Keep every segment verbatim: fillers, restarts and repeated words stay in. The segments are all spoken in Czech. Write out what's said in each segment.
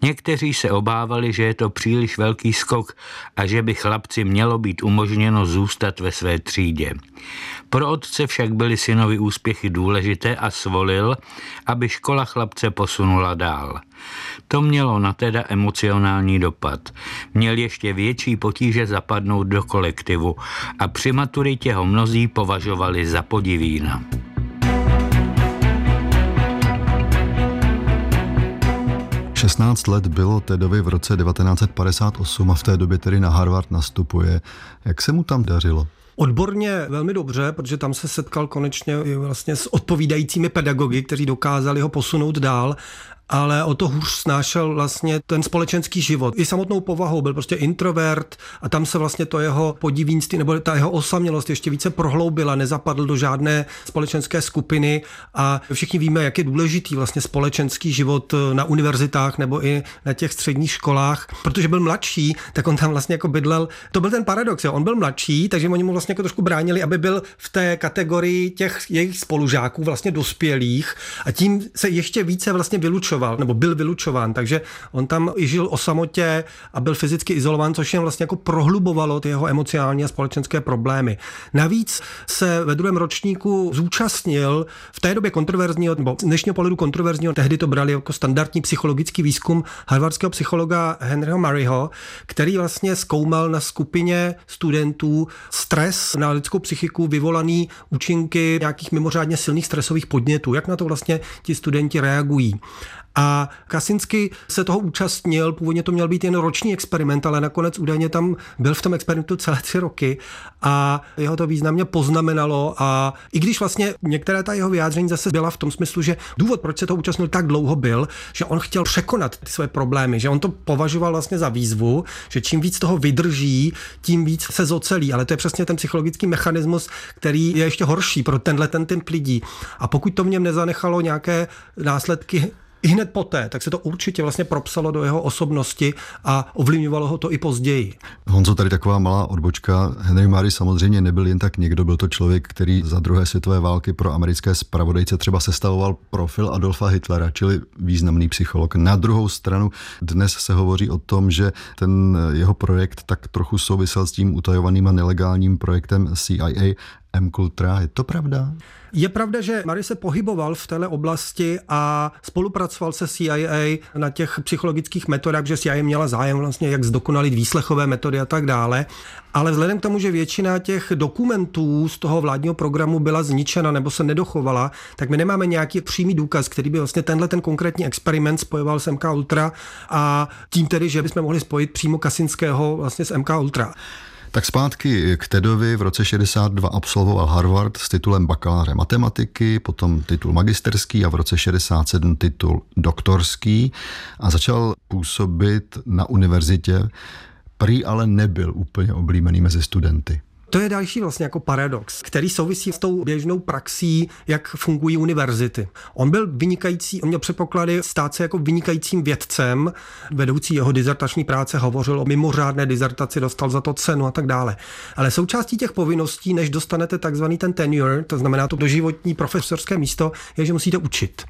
Někteří se obávali, že je to příliš velký skok a že by chlapci mělo být umožněno zůstat ve své třídě. Pro otce však byly synovi úspěchy důležité a svolil, aby škola chlapce posunula dál. To mělo na teda emocionální dopad. Měl ještě větší potíže zapadnout do kolektivu a při maturitě ho mnozí považovali za podivína. šestnáct let bylo Tedovi v roce devatenáct set padesát osm a v té době tedy na Harvard nastupuje. Jak se mu tam dařilo? Odborně velmi dobře, protože tam se setkal konečně vlastně s odpovídajícími pedagogy, kteří dokázali ho posunout dál, ale o to hůř snášel vlastně ten společenský život. I samotnou povahou byl prostě introvert a tam se vlastně to jeho podivínství nebo ta jeho osamělost ještě více prohloubila, nezapadl do žádné společenské skupiny a všichni víme, jak je důležitý vlastně společenský život na univerzitách nebo i na těch středních školách. Protože byl mladší, tak on tam vlastně jako bydlel. To byl ten paradox, jo. On byl mladší, takže oni mu vlastně jako trošku bránili, aby byl v té kategorii těch jejich spolužáků vlastně dospělých a tím se ještě více vlastně vylučoval nebo byl vylučován, takže on tam i žil o samotě a byl fyzicky izolován, což jen vlastně jako prohlubovalo ty jeho emocionální a společenské problémy. Navíc se ve druhém ročníku zúčastnil v té době kontroverzního, nebo z dnešního pohledu kontroverzního, tehdy to brali jako standardní psychologický výzkum harvardského psychologa Henryho Murrayho, který vlastně zkoumal na skupině studentů stres na lidskou psychiku vyvolaný účinky nějakých mimořádně silných stresových podnětů, jak na to vlastně ti studenti reagují. A Kaczynski se toho účastnil, původně to měl být jen roční experiment, ale nakonec údajně tam byl v tom experimentu celé tři roky a jeho to významně poznamenalo a i když vlastně některé ta jeho vyjádření zase byla v tom smyslu, že důvod, proč se toho účastnil tak dlouho byl, že on chtěl překonat ty své problémy, že on to považoval vlastně za výzvu, že čím víc toho vydrží, tím víc se zocelí, ale to je přesně ten psychologický mechanismus, který je ještě horší pro tenhle ten typ lidí. A pokud to v něm nezanechalo nějaké následky i hned poté, tak se to určitě vlastně propsalo do jeho osobnosti a ovlivňovalo ho to i později. Honzo, tady taková malá odbočka. Henry Murray samozřejmě nebyl jen tak někdo, byl to člověk, který za druhé světové války pro americké zpravodajce třeba sestavoval profil Adolfa Hitlera, čili významný psycholog. Na druhou stranu dnes se hovoří o tom, že ten jeho projekt tak trochu souvisel s tím utajovaným a nelegálním projektem C I A M-Kultra. Je to pravda? Je pravda, že Murray se pohyboval v téhle oblasti a spolupracoval se C I A na těch psychologických metodách, že C I A měla zájem vlastně, jak zdokonalit výslechové metody a tak dále. Ale vzhledem k tomu, že většina těch dokumentů z toho vládního programu byla zničena nebo se nedochovala, tak my nemáme nějaký přímý důkaz, který by vlastně tenhle ten konkrétní experiment spojoval s M K Ultra a tím tedy, že bychom mohli spojit přímo Kaczynského vlastně s M K Ultra. Tak zpátky k Tedovi. V roce šedesát dva absolvoval Harvard s titulem bakaláře matematiky, potom titul magisterský a v roce šedesát sedm titul doktorský a začal působit na univerzitě. Prý ale nebyl úplně oblíbený mezi studenty. To je další vlastně jako paradox, který souvisí s tou běžnou praxí, jak fungují univerzity. On byl vynikající, on měl předpoklady stát se jako vynikajícím vědcem, vedoucí jeho dizertační práce hovořil o mimořádné dizertaci, dostal za to cenu a tak dále. Ale součástí těch povinností, než dostanete takzvaný ten tenure, to znamená to doživotní profesorské místo, je, že musíte učit.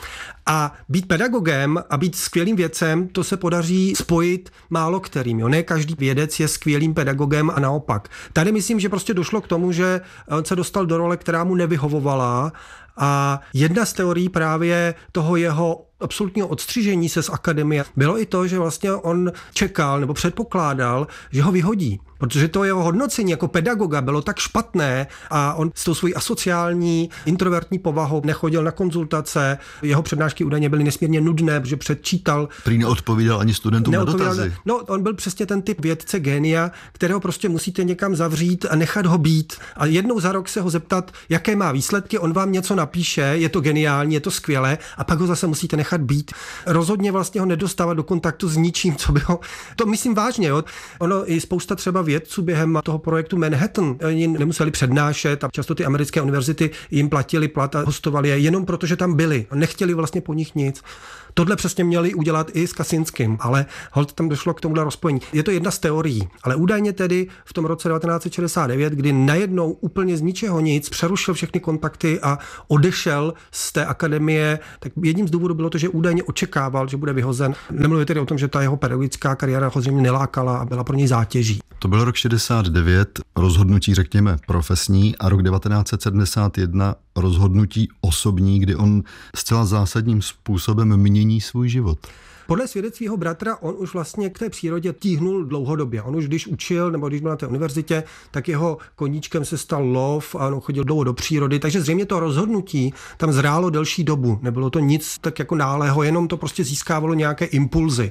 A být pedagogem a být skvělým vědcem, to se podaří spojit málo kterým. Jo. Ne každý vědec je skvělým pedagogem a naopak. Tady myslím, že prostě došlo k tomu, že on se dostal do role, která mu nevyhovovala a jedna z teorií právě toho jeho absolutního odstřižení se z akademie bylo i to, že vlastně on čekal nebo předpokládal, že ho vyhodí. Protože to jeho hodnocení jako pedagoga bylo tak špatné a on s tou svojí asociální, introvertní povahou nechodil na konzultace, jeho přednášky údajně byly nesmírně nudné, protože předčítal. Prý neodpovídal ani studentům na dotazy. No, on byl přesně ten typ vědce génia, kterého prostě musíte někam zavřít a nechat ho být. A jednou za rok se ho zeptat, jaké má výsledky, on vám něco napíše, je to geniální, je to skvělé a pak ho zase musíte nechat být. Rozhodně vlastně ho nedostávat do kontaktu s ničím, co by ho... To myslím vážně, jo. Ono i spousta třeba vědců během toho projektu Manhattan, oni nemuseli přednášet a často ty americké univerzity jim platili plat a hostovali je jenom proto, že tam byli. Nechtěli vlastně po nich nic. Tohle přesně měli udělat i s Kaczynským, ale holt tam došlo k tomuhle rozpojení. Je to jedna z teorií, ale údajně tedy v tom roce devatenáct set šedesát devět, kdy najednou úplně z ničeho nic přerušil všechny kontakty a odešel z té akademie, tak jedním z důvodů bylo to, že údajně očekával, že bude vyhozen. Nemluvím tedy o tom, že ta jeho pedagogická kariéra ho zřejmě nelákala a byla pro něj zátěží. To byl rok šedesát devět, rozhodnutí, řekněme, profesní, a rok devatenáct set sedmdesát jedna rozhodnutí osobní, kdy on zcela zásadním způsobem mění svůj život. Podle svědectví jeho bratra on už vlastně k té přírodě tíhnul dlouhodobě. On už když učil nebo když byl na té univerzitě, tak jeho koníčkem se stal lov a on chodil dlouho do přírody, takže zřejmě to rozhodnutí tam zrálo delší dobu. Nebylo to nic tak jako nálého, jenom to prostě získávalo nějaké impulzy.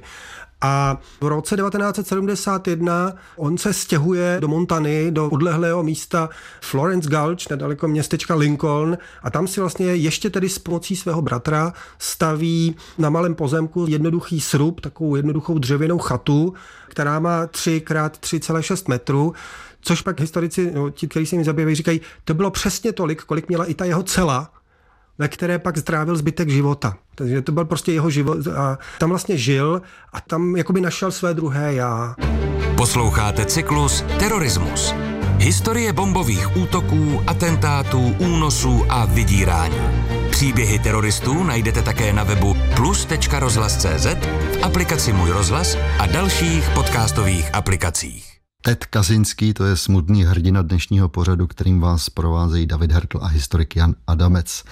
A v roce devatenáct set sedmdesát jedna on se stěhuje do Montany, do odlehlého místa Florence Gulch, nedaleko městečka Lincoln, a tam si vlastně ještě tedy s pomocí svého bratra staví na malém pozemku jednoduchý srub, takovou jednoduchou dřevěnou chatu, která má tři krát tři celá šest metrů, což pak historici, no, ti, kteří se mi zabývají, říkají, to bylo přesně tolik, kolik měla i ta jeho cela, ve které pak strávil zbytek života. Takže to byl prostě jeho život a tam vlastně žil a tam jakoby našel své druhé já. Posloucháte cyklus Terorismus. Historie bombových útoků, atentátů, únosů a vydírání. Příběhy teroristů najdete také na webu plus tečka rozhlas tečka cé zet, v aplikaci Můj rozhlas a dalších podcastových aplikacích. Ted Kazinský, to je smutný hrdina dnešního pořadu, kterým vás provázejí David Hertl a historik Jan Adamec.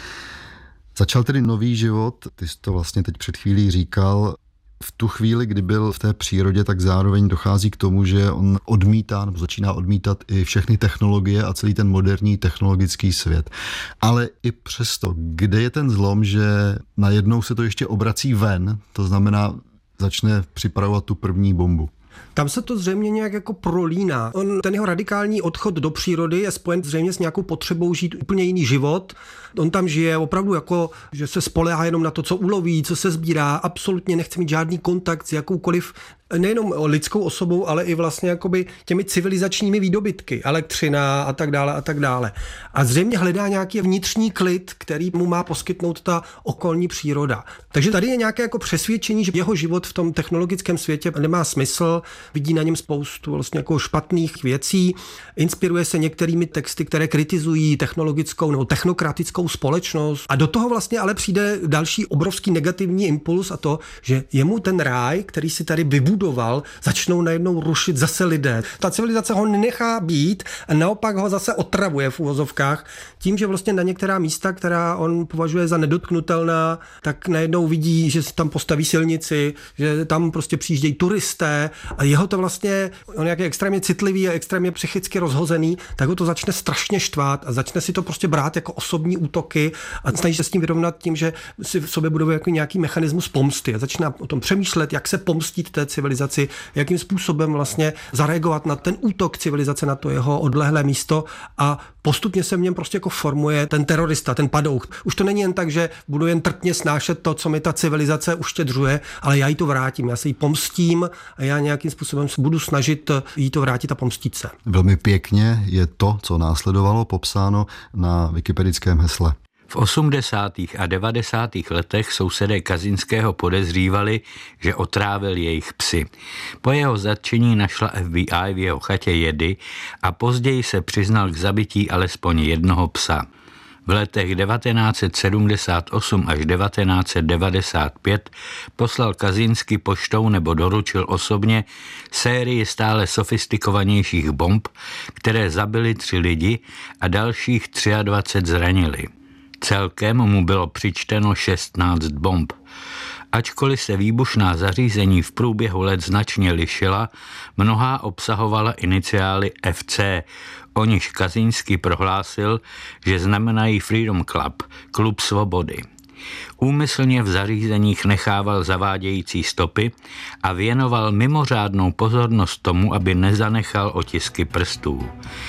Začal tedy nový život, ty jsi to vlastně teď před chvílí říkal, v tu chvíli, kdy byl v té přírodě, tak zároveň dochází k tomu, že on odmítá nebo začíná odmítat i všechny technologie a celý ten moderní technologický svět. Ale i přesto, kde je ten zlom, že najednou se to ještě obrací ven, to znamená začne připravovat tu první bombu? Tam se to zřejmě nějak jako prolíná. On, ten jeho radikální odchod do přírody je spojen zřejmě s nějakou potřebou žít úplně jiný život. On tam žije opravdu jako, že se spoléhá jenom na to, co uloví, co se sbírá, absolutně nechce mít žádný kontakt s jakoukoliv nejenom lidskou osobou, ale i vlastně jakoby těmi civilizačními výdobytky, elektřina a tak dále a tak dále. A zřejmě hledá nějaký vnitřní klid, který mu má poskytnout ta okolní příroda. Takže tady je nějaké jako přesvědčení, že jeho život v tom technologickém světě nemá smysl, vidí na něm spoustu vlastně jako špatných věcí, inspiruje se některými texty, které kritizují technologickou nebo technokratickou společnost. A do toho vlastně ale přijde další obrovský negativní impuls a to, že jemu ten ráj, který si tady vybudoval, začnou najednou rušit zase lidé. Ta civilizace ho nenechá být a naopak ho zase otravuje v uvozovkách tím, že vlastně na některá místa, která on považuje za nedotknutelná, tak najednou vidí, že se tam postaví silnici, že tam prostě přijíždějí turisté a jeho to vlastně, on jak je extrémně citlivý a extrémně psychicky rozhozený, tak ho to začne strašně štvát a začne si to prostě brát jako osobní útoky a snaží se s tím vyrovnat tím, že si v sobě buduje jako nějaký mechanismus pomsty a začíná o tom přemýšlet, jak se pomstit té civilizaci, jakým způsobem vlastně zareagovat na ten útok civilizace na to jeho odlehlé místo a postupně se v něm prostě jako formuje ten terorista, ten padouch. Už to není jen tak, že budu jen trpně snášet to, co mi ta civilizace uštědřuje, ale já jí to vrátím, já se jí pomstím a já nějakým způsobem budu snažit jí to vrátit a pomstit se. Velmi pěkně je to, co následovalo, popsáno na wikipedickém hesle. V osmdesátých a devadesátých letech sousedé Kazinského podezřívali, že otrávil jejich psy. Po jeho zatčení našla F B I v jeho chatě jedy a později se přiznal k zabití alespoň jednoho psa. V letech devatenáct set sedmdesát osm až devatenáct set devadesát pět poslal Kazinský poštou nebo doručil osobně sérii stále sofistikovanějších bomb, které zabily tři lidi a dalších dvacet tři zranili. Celkem mu bylo přičteno šestnáct bomb. Ačkoliv se výbušná zařízení v průběhu let značně lišila, mnohá obsahovala iniciály F C, o nichž Kazinský prohlásil, že znamenají Freedom Club, klub svobody. Úmyslně v zařízeních nechával zavádějící stopy a věnoval mimořádnou pozornost tomu, aby nezanechal otisky prstů.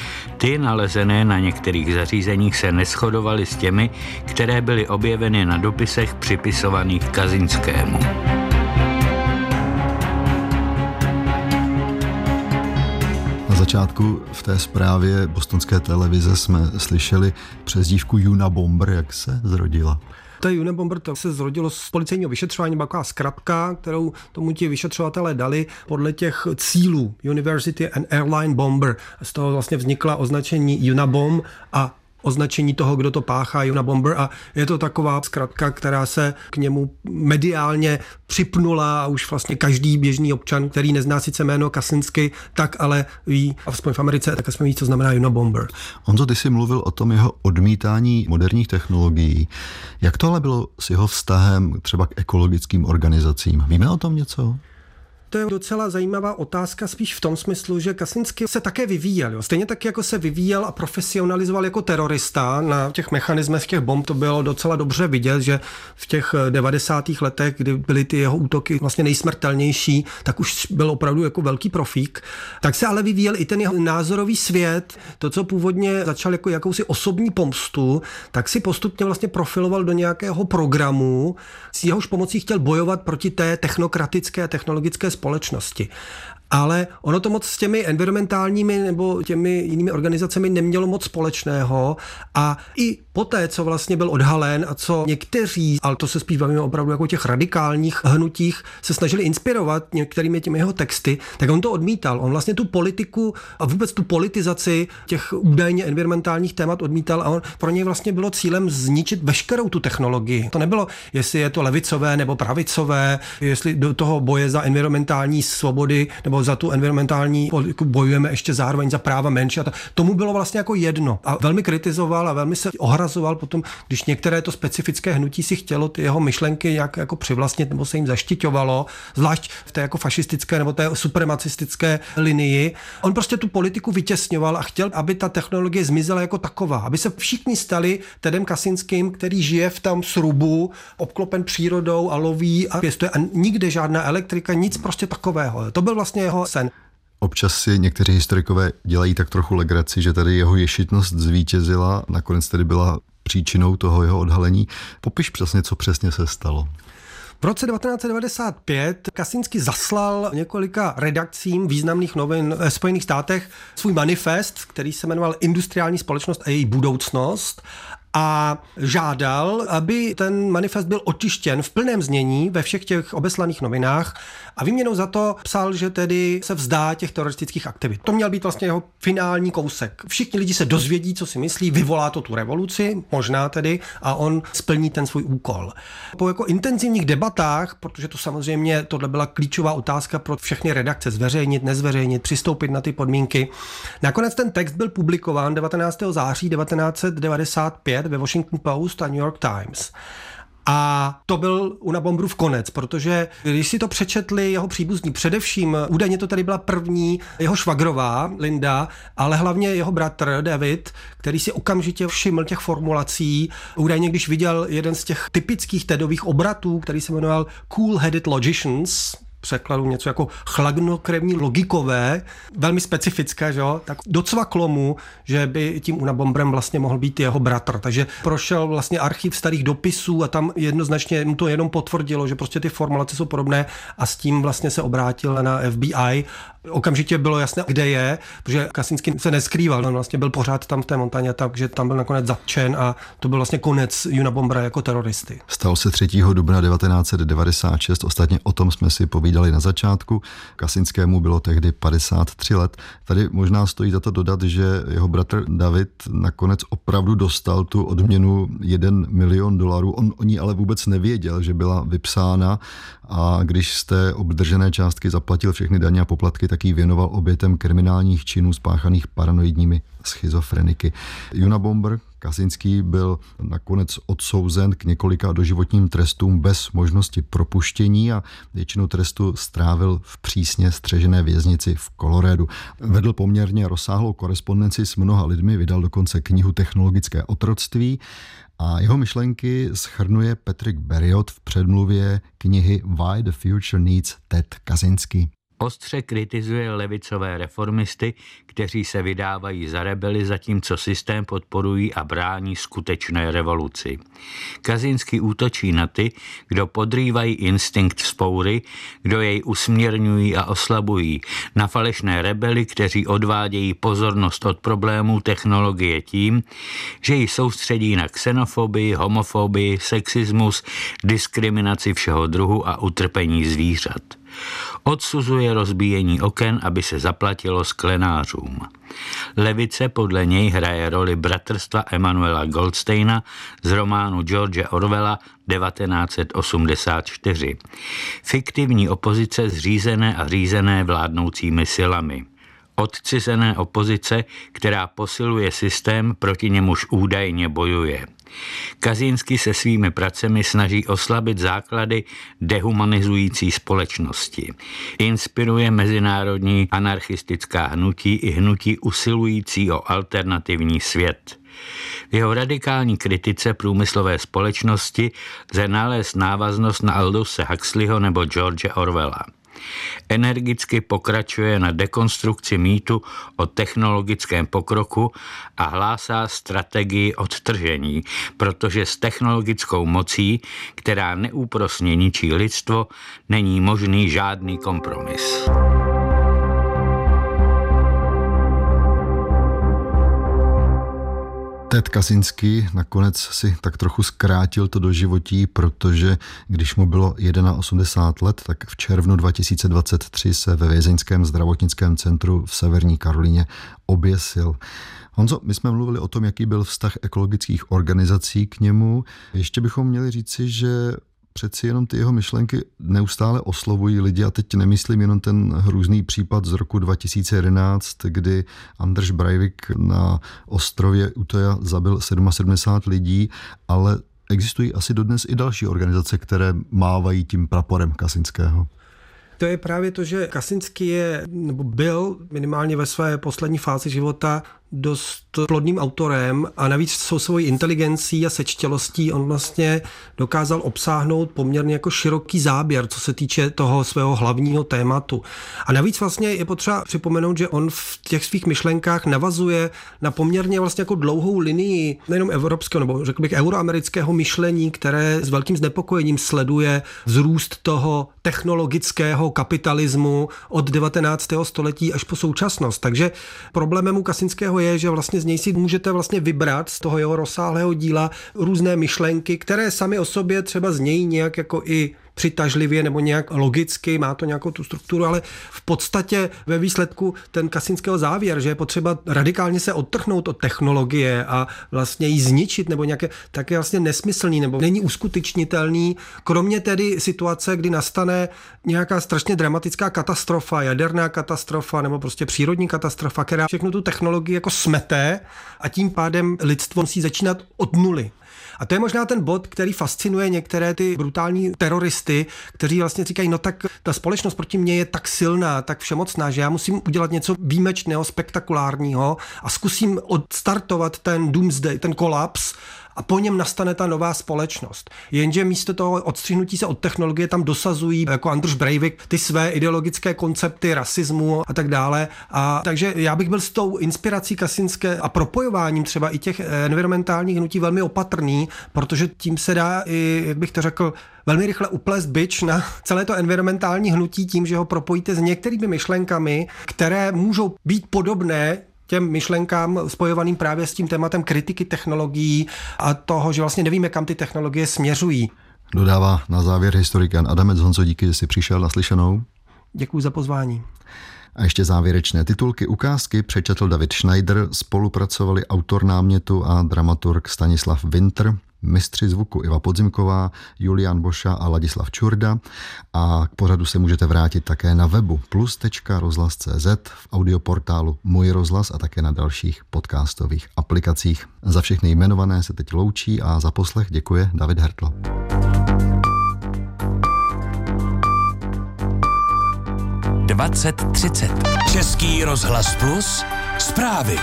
Ty nalezené na některých zařízeních se neshodovaly s těmi, které byly objeveny na dopisech připisovaných Kazinskému. Na začátku v té zprávě bostonské televize jsme slyšeli přezdívku Unabomber, jak se zrodila. To Unabomber, to se zrodilo z policejního vyšetřování, byla taková zkratka, kterou tomu ti vyšetřovatelé dali podle těch cílů University and Airline Bomber. Z toho vlastně vznikla označení Unabomb a označení toho, kdo to páchá, Unabomber, a je to taková zkratka, která se k němu mediálně připnula a už vlastně každý běžný občan, který nezná sice jméno Kaczyński, tak ale ví, a aspoň v Americe, tak jsme ví, co znamená Unabomber. Honzo, ty jsi mluvil o tom jeho odmítání moderních technologií. Jak to ale bylo s jeho vztahem třeba k ekologickým organizacím? Víme o tom něco? To je docela zajímavá otázka, spíš v tom smyslu, že Kaczyński se také vyvíjel. Jo. Stejně tak, jako se vyvíjel a profesionalizoval jako terorista na těch mechanismech těch bomb, to bylo docela dobře vidět, že v těch devadesátých letech, kdy byly ty jeho útoky vlastně nejsmrtelnější, tak už byl opravdu jako velký profík. Tak se ale vyvíjel i ten jeho názorový svět. To, co původně začal jako jakousi osobní pomstu, tak si postupně vlastně profiloval do nějakého programu, s jehož pomocí chtěl bojovat proti té technokratické technologické společnosti. Ale ono to moc s těmi environmentálními nebo těmi jinými organizacemi nemělo moc společného a i poté, co vlastně byl odhalen a co někteří, ale to se spíš bavíme opravdu jako těch radikálních hnutích, se snažili inspirovat některými těmi jeho texty, tak on to odmítal. On vlastně tu politiku a vůbec tu politizaci těch údajně environmentálních témat odmítal a on, pro něj vlastně bylo cílem zničit veškerou tu technologii. To nebylo, jestli je to levicové nebo pravicové, jestli do toho boje za environmentální svobody nebo za tu environmentální politiku bojujeme ještě zároveň za práva menšin. Tomu bylo vlastně jako jedno. A velmi kritizoval a velmi se ohrazoval potom, když některé to specifické hnutí si chtělo ty jeho myšlenky jak jako přivlastnit nebo se jim zaštiťovalo, zvlášť v té jako fašistické nebo té supremacistické linii. On prostě tu politiku vytěsňoval a chtěl, aby ta technologie zmizela jako taková, aby se všichni stali Tedem Kaczynským, který žije v tam srubu, obklopen přírodou a loví a pěstuje a nikde žádná elektrika, nic prostě takového. To byl vlastně jeho sen. Občas si někteří historikové dělají tak trochu legraci, že tady jeho ješitnost zvítězila, nakonec tedy byla příčinou toho jeho odhalení. Popiš přesně, co přesně se stalo. V roce devatenáct set devadesát pět Kaczyński zaslal několika redakcím významných novin ve Spojených státech svůj manifest, který se jmenoval Industriální společnost a její budoucnost, a žádal, aby ten manifest byl otištěn v plném znění ve všech těch obeslaných novinách a výměnou za to psal, že tedy se vzdá těch teroristických aktivit. To měl být vlastně jeho finální kousek. Všichni lidi se dozvědí, co si myslí, vyvolá to tu revoluci, možná tedy, a on splní ten svůj úkol. Po jako intenzivních debatách, protože to samozřejmě tohle byla klíčová otázka pro všechny redakce, zveřejnit, nezveřejnit, přistoupit na ty podmínky. Nakonec ten text byl publikován devatenáctého září devatenáct set devadesát pět ve Washington Post a New York Times. A to byl Unabomberův konec, protože když si to přečetli jeho příbuzní, především údajně to tady byla první jeho švagrová Linda, ale hlavně jeho bratr David, který si okamžitě všiml těch formulací. Údajně, když viděl jeden z těch typických Tedových obratů, který se jmenoval Cool-Headed Logicians, překladu něco jako chladnokrevní logikové, velmi specifické, že jo, tak docvaklo mu, že by tím Unabomberem vlastně mohl být jeho bratr. Takže prošel vlastně archiv starých dopisů a tam jednoznačně mu to jenom potvrdilo, že prostě ty formulace jsou podobné a s tím vlastně se obrátil na F B I. Okamžitě bylo jasné, kde je, protože Kaczyński se neskrýval, on vlastně byl pořád tam v té montaně, takže tam byl nakonec zatčen a to byl vlastně konec Unabombera jako teroristy. Stalo se třetího dubna devatenáct set devadesát šest, ostatně o tom jsme si povídali na začátku. Kaczyńskému bylo tehdy padesát tři let. Tady možná stojí za to dodat, že jeho bratr David nakonec opravdu dostal tu odměnu jeden milion dolarů. On o ní ale vůbec nevěděl, že byla vypsána, a když z té obdržené částky zaplatil všechny daně a poplatky, tak ji věnoval obětem kriminálních činů spáchaných paranoidními schizofreniky. Unabomber Kaczyński byl nakonec odsouzen k několika doživotním trestům bez možnosti propuštění a většinu trestu strávil v přísně střežené věznici v Coloradu. Vedl poměrně rozsáhlou korespondenci s mnoha lidmi, vydal dokonce knihu Technologické otroctví a jeho myšlenky shrnuje Patrick Berriot v předmluvě knihy Why the Future Needs Ted Kaczyński. Ostře kritizuje levicové reformisty, kteří se vydávají za rebely, zatímco systém podporují a brání skutečné revoluci. Kaczyński útočí na ty, kdo podrývají instinkt vzpoury, kdo jej usměrňují a oslabují, na falešné rebely, kteří odvádějí pozornost od problémů technologie tím, že ji soustředí na xenofobii, homofobii, sexismus, diskriminaci všeho druhu a utrpení zvířat. Odsuzuje rozbíjení oken, aby se zaplatilo sklenářům. Levice podle něj hraje roli bratrstva Emanuela Goldsteina z románu George Orwella devatenáct set osmdesát čtyři. Fiktivní opozice zřízené a řízené vládnoucími silami. Odcizené opozice, která posiluje systém, proti němuž údajně bojuje. Kazinský se svými pracemi snaží oslabit základy dehumanizující společnosti. Inspiruje mezinárodní anarchistická hnutí i hnutí usilující o alternativní svět. V jeho radikální kritice průmyslové společnosti lze nalézt návaznost na Aldose Huxleyho nebo George Orwella. Energicky pokračuje na dekonstrukci mýtu o technologickém pokroku a hlásá strategii odtržení, protože s technologickou mocí, která neúprosně ničí lidstvo, není možný žádný kompromis. Ted Kaczynski nakonec si tak trochu zkrátil to doživotí, protože když mu bylo osmdesát jedna let, tak v červnu dva tisíce dvacet tři se ve vězeňském zdravotnickém centru v Severní Karolíně oběsil. Honzo, my jsme mluvili o tom, jaký byl vztah ekologických organizací k němu. Ještě bychom měli říci, že přeci jenom ty jeho myšlenky neustále oslovují lidi a teď nemyslím jenom ten hrůzný případ z roku dva tisíce jedenáct, kdy Anders Breivik na ostrově Utoja zabil sedmdesát sedm lidí, ale existují asi dodnes i další organizace, které mávají tím praporem Kaczynského. To je právě to, že Kaczynski je, nebo byl minimálně ve své poslední fázi života dost plodným autorem a navíc svou svojí inteligencí a sečtělostí on vlastně dokázal obsáhnout poměrně jako široký záběr, co se týče toho svého hlavního tématu. A navíc vlastně je potřeba připomenout, že on v těch svých myšlenkách navazuje na poměrně vlastně jako dlouhou linii nejenom evropského, nebo řekl bych euroamerického myšlení, které s velkým znepokojením sleduje vzrůst toho technologického kapitalismu od devatenáctého století až po současnost. Takže problémem u Kaczynského je, že vlastně z něj si můžete vlastně vybrat z toho jeho rozsáhlého díla různé myšlenky, které sami o sobě třeba znějí nějak jako i přitažlivě nebo nějak logicky, má to nějakou tu strukturu, ale v podstatě ve výsledku ten Kaczynského závěr, že je potřeba radikálně se odtrhnout od technologie a vlastně ji zničit nebo nějaké, tak je vlastně nesmyslný nebo není uskutečnitelný, kromě tedy situace, kdy nastane nějaká strašně dramatická katastrofa, jaderná katastrofa nebo prostě přírodní katastrofa, která všechno tu technologii jako smete a tím pádem lidstvo musí začínat od nuly. A to je možná ten bod, který fascinuje některé ty brutální teroristy, kteří vlastně říkají, no tak ta společnost proti mně je tak silná, tak všemocná, že já musím udělat něco výjimečného, spektakulárního a zkusím odstartovat ten doomsday, ten kolaps a po něm nastane ta nová společnost. Jenže místo toho odstřihnutí se od technologie tam dosazují jako Anders Breivik ty své ideologické koncepty rasismu a tak dále. A takže já bych byl s tou inspirací Kaczynské a propojováním třeba i těch environmentálních hnutí velmi opatrný, protože tím se dá i, jak bych to řekl, velmi rychle uplést bič na celé to environmentální hnutí tím, že ho propojíte s některými myšlenkami, které můžou být podobné těm myšlenkám spojovaným právě s tím tématem kritiky technologií a toho, že vlastně nevíme, kam ty technologie směřují. Dodává na závěr historik Jan Adamec. Honzo, díky, že jsi přišel na slyšenou. Děkuji za pozvání. A ještě závěrečné titulky ukázky přečetl David Schneider, spolupracovali autor námětu a dramaturg Stanislav Winter, mistři zvuku Iva Podzimková, Julian Boša a Ladislav Čurda a k pořadu se můžete vrátit také na webu plus tečka rozhlas tečka cé zet, v audioportálu Můj rozhlas a také na dalších podcastových aplikacích. Za všechny jmenované se teď loučí a za poslech děkuje David Hertl. dvacet třicet. Český rozhlas plus zprávy.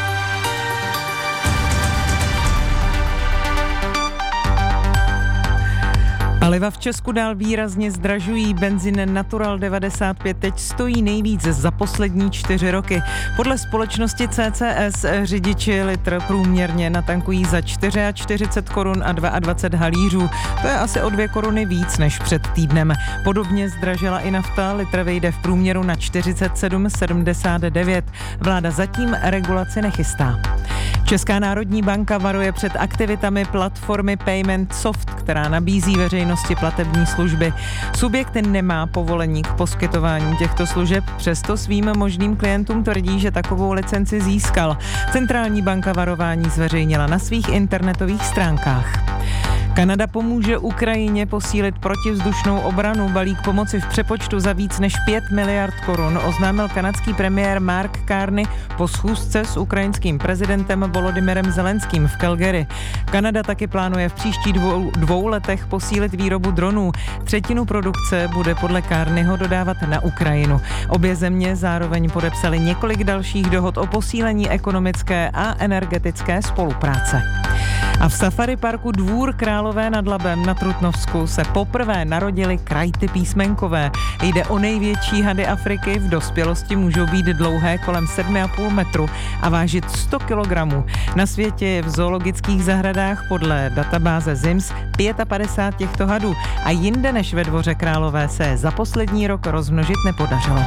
Paliva v Česku dál výrazně zdražují. Benzín Natural devadesát pět teď stojí nejvíc za poslední čtyři roky. Podle společnosti C C S řidiči litr průměrně natankují za čtyřicet čtyři korun a dvacet dva halířů. To je asi o dvě koruny víc než před týdnem. Podobně zdražila i nafta, litr vejde v průměru na čtyřicet sedm sedmdesát devět. Vláda zatím regulaci nechystá. Česká národní banka varuje před aktivitami platformy Payment Soft, která nabízí veřejnosti platební služby. Subjekt nemá povolení k poskytování těchto služeb, přesto svým možným klientům tvrdí, že takovou licenci získal. Centrální banka varování zveřejnila na svých internetových stránkách. Kanada pomůže Ukrajině posílit protivzdušnou obranu. Balík pomoci v přepočtu za víc než pět miliard korun oznámil kanadský premiér Mark Carney po schůzce s ukrajinským prezidentem Volodymyrem Zelenským v Calgary. Kanada taky plánuje v příštích dvou, dvou letech posílit výrobu dronů. Třetinu produkce bude podle Carneyho dodávat na Ukrajinu. Obě země zároveň podepsaly několik dalších dohod o posílení ekonomické a energetické spolupráce. A v safari parku Dvůr Králové nad Labem na Trutnovsku se poprvé narodily krajty písmenkové. Jde o největší hady Afriky, v dospělosti můžou být dlouhé kolem sedm a půl metru a vážit sto kilogramů. Na světě je v zoologických zahradách podle databáze Z I M S padesát pět těchto hadů a jinde než ve Dvoře Králové se za poslední rok rozmnožit nepodařilo.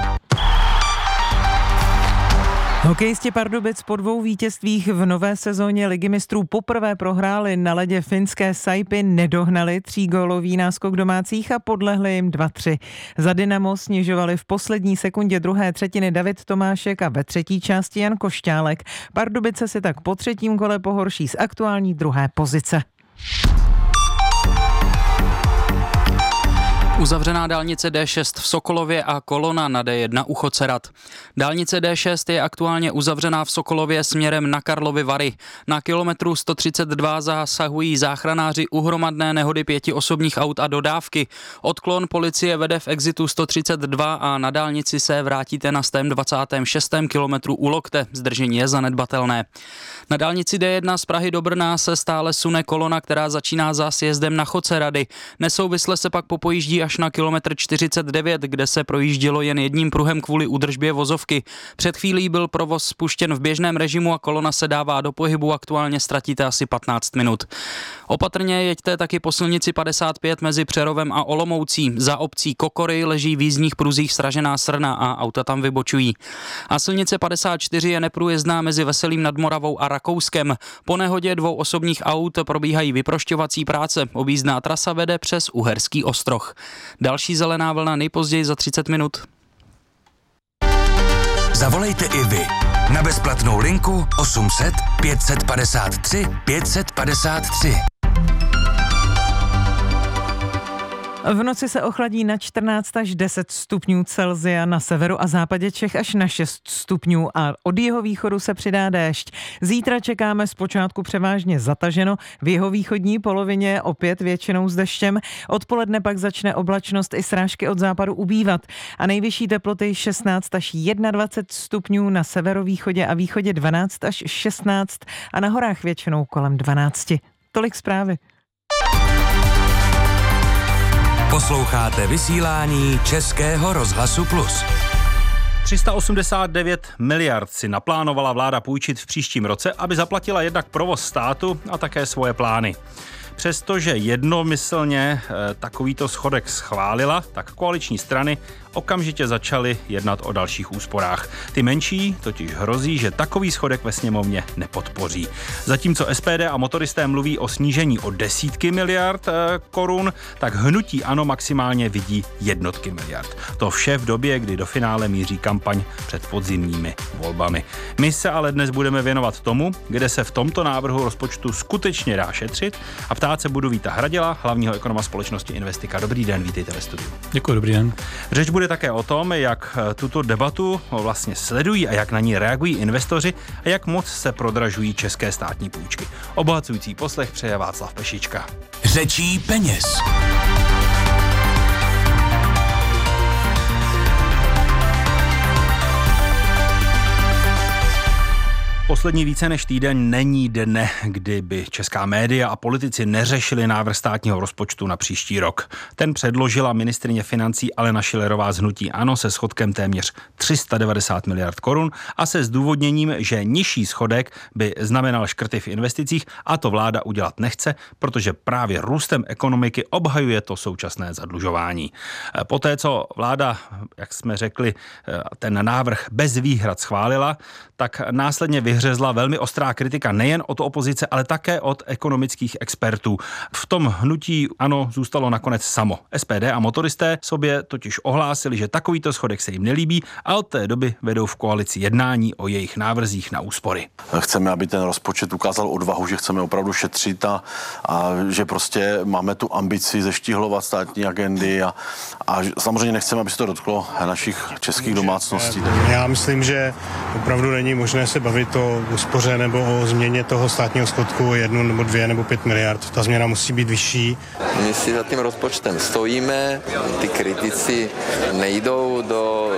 Hokejisti Pardubic po dvou vítězstvích v nové sezóně Ligy mistrů poprvé prohráli na ledě finské Saipy, nedohnali třígólový náskok domácích a podlehli jim dva tři. Za Dynamo snižovali v poslední sekundě druhé třetiny David Tomášek a ve třetí části Jan Košťálek. Pardubice si tak po třetím kole pohorší z aktuální druhé pozice. Uzavřená dálnice D šest v Sokolově a kolona na D jedna u Chocerat. Dálnice D šest je aktuálně uzavřená v Sokolově směrem na Karlovy Vary. Na kilometru sto třicet dva zasahují záchranáři u hromadné nehody pěti osobních aut a dodávky. Odklon policie vede v exitu sto třicet dva a na dálnici se vrátíte na sto dvacátém šestém kilometru u Lokte. Zdržení je zanedbatelné. Na dálnici D jedna z Prahy do Brna se stále sune kolona, která začíná za sjezdem na Chocerady. Nesouvisle se pak popojíždí až na kilometr čtyřicet devět, kde se projíždělo jen jedním pruhem kvůli údržbě vozovky. Před chvílí byl provoz spuštěn v běžném režimu a kolona se dává do pohybu, aktuálně ztratíte asi patnáct minut. Opatrně jeďte taky po silnici padesát pět mezi Přerovem a Olomoucí. Za obcí Kokory leží v jízdních pruzích sražená srna a auta tam vybočují. A silnice padesát čtyři je neprůjezdná mezi Veselým nad Moravou a Rakouskem. Po nehodě dvou osobních aut probíhají vyprošťovací práce. Objízdná trasa vede přes Uherský Ostroh. Další zelená vlna nejpozději za třicet minut. Zavolejte i vy na bezplatnou linku osm set pět padesát tři pět padesát tři. V noci se ochladí na čtrnáct až deset stupňů Celsia, na severu a západě Čech až na šest stupňů a od jihovýchodu se přidá déšť. Zítra čekáme zpočátku převážně zataženo, v jihovýchodní polovině opět většinou s deštěm, odpoledne pak začne oblačnost i srážky od západu ubývat a nejvyšší teploty šestnáct až dvacet jedna stupňů, na severovýchodě a východě dvanáct až šestnáct a na horách většinou kolem dvanáct. Tolik zprávy. Posloucháte vysílání Českého rozhlasu Plus. tři sta osmdesát devět miliard si naplánovala vláda půjčit v příštím roce, aby zaplatila jednak provoz státu a také svoje plány. Přestože jednomyslně e, takovýto schodek schválila, tak koaliční strany okamžitě začaly jednat o dalších úsporách. Ty menší totiž hrozí, že takový schodek ve sněmovně nepodpoří. Zatímco S P D a motoristé mluví o snížení o desítky miliard e, korun, tak hnutí ANO maximálně vidí jednotky miliard. To vše v době, kdy do finále míří kampaň před podzimními volbami. My se ale dnes budeme věnovat tomu, kde se v tomto návrhu rozpočtu skutečně dá šetřit, a ptát se budu Víta Hradila, hlavního ekonoma společnosti Investika. Dobrý den, vítejte ve studiu. Děkuji, dobrý den. Řeč bude také o tom, jak tuto debatu vlastně sledují a jak na ní reagují investoři a jak moc se prodražují české státní půjčky. Obohacující poslech přeje Václav Pešička. Řečí peněz. Poslední více než týden není dne, kdyby česká média a politici neřešili návrh státního rozpočtu na příští rok. Ten předložila ministryně financí Alena Schillerová z hnutí ANO se schodkem téměř tři sta devadesát miliard korun a se zdůvodněním, že nižší schodek by znamenal škrty v investicích a to vláda udělat nechce, protože právě růstem ekonomiky obhajuje to současné zadlužování. Poté, co vláda, jak jsme řekli, ten návrh bez výhrad schválila, tak následně vyhřešila vyhřezla velmi ostrá kritika nejen od opozice, ale také od ekonomických expertů. V tom hnutí ANO zůstalo nakonec samo. S P D a motoristé sobě totiž ohlásili, že takovýto schodek se jim nelíbí a od té doby vedou v koalici jednání o jejich návrzích na úspory. Chceme, aby ten rozpočet ukázal odvahu, že chceme opravdu šetřit a, a že prostě máme tu ambici zeštihlovat státní agendy a, a samozřejmě nechceme, aby se to dotklo našich českých domácností. Já myslím, že opravdu není možné se bavit o úspoře nebo o změně toho státního schodku o jednu nebo dvě nebo pět miliard. Ta změna musí být vyšší. My si za tím rozpočtem stojíme, ty kritici nejdou do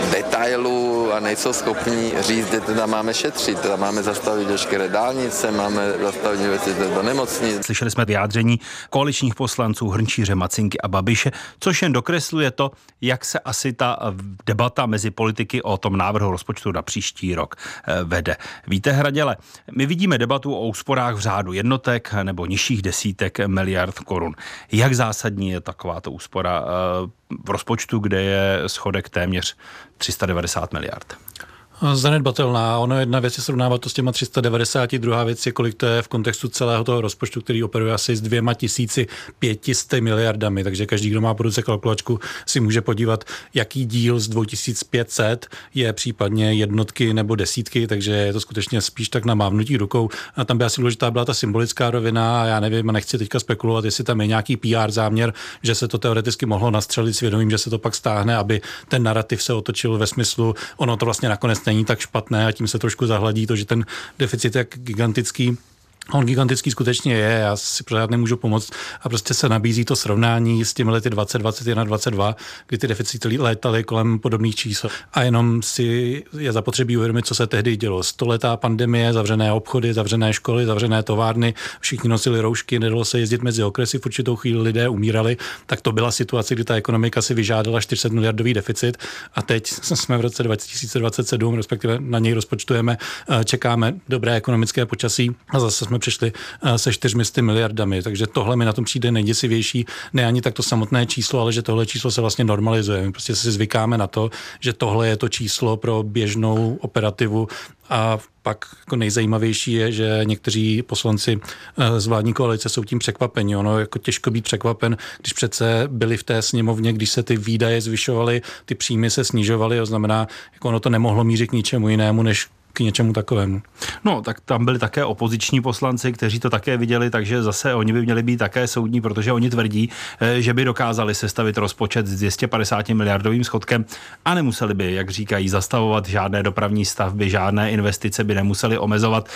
detailů a nejsou schopni říct, že teda máme šetřit, teda máme zastavit veškeré dálnice, máme zastavit investice do nemocnic. Slyšeli jsme vyjádření koaličních poslanců Hrnčíře, Macinky a Babiše, což jen dokresluje to, jak se asi ta debata mezi politiky o tom návrhu rozpočtu na příští rok vede. Víte, Hraděle, my vidíme debatu o úsporách v řádu jednotek nebo nižších desítek miliard korun. Jak zásadní je takováto úspora v rozpočtu, kde je schodek téměř tři sta devadesát miliard? Zanedbatelná. Ono jedna věc je srovnávat to s těma tři sta devadesát, druhá věc je, kolik to je v kontextu celého toho rozpočtu, který operuje asi s dvěma tisíci pětisty miliardami, takže každý, kdo má po ruce kalkulačku, si může podívat, jaký díl z dva tisíce pět set je případně jednotky nebo desítky, takže je to skutečně spíš tak na mávnutí rukou. A tam by asi důležitá byla ta symbolická rovina a já nevím, a nechci teďka spekulovat, jestli tam je nějaký P R záměr, že se to teoreticky mohlo nastřelit svědomím, že se to pak stáhne, aby ten narrativ se otočil ve smyslu, ono to vlastně nakonec není tak špatné a tím se trošku zahladí to, že ten deficit je gigantický. On gigantický skutečně je, já si pořád nemůžu pomoct a prostě se nabízí to srovnání s těmi lety dvacet, dvacet jedna, dvacet dva, kdy ty deficity létaly kolem podobných čísel. A jenom si je zapotřebí uvědomit, co se tehdy dělo. Stoletá pandemie, zavřené obchody, zavřené školy, zavřené továrny, všichni nosili roušky, nedalo se jezdit mezi okresy, v určitou chvíli lidé umírali, tak to byla situace, kdy ta ekonomika si vyžádala čtyři sta miliardový deficit a teď jsme v roce dva tisíce dvacet sedm, respektive na něj rozpočtujeme, čekáme dobré ekonomické počasí a zase jsme přišli se čtyřmi miliardami, takže tohle mi na tom přijde nejděsivější, ne ani tak to samotné číslo, ale že tohle číslo se vlastně normalizuje. My prostě si zvykáme na to, že tohle je to číslo pro běžnou operativu a pak jako nejzajímavější je, že někteří poslanci z vládní koalice jsou tím překvapeni. Ono jako těžko být překvapen, když přece byli v té sněmovně, když se ty výdaje zvyšovaly, ty příjmy se snižovaly, to znamená, jako ono to nemohlo mířit k ničemu jinému, než k něčemu takovému. No, tak tam byli také opoziční poslanci, kteří to také viděli, takže zase oni by měli být také soudní, protože oni tvrdí, že by dokázali sestavit rozpočet s dvě stě padesát miliardovým schodkem a nemuseli by, jak říkají, zastavovat žádné dopravní stavby, žádné investice by nemuseli omezovat,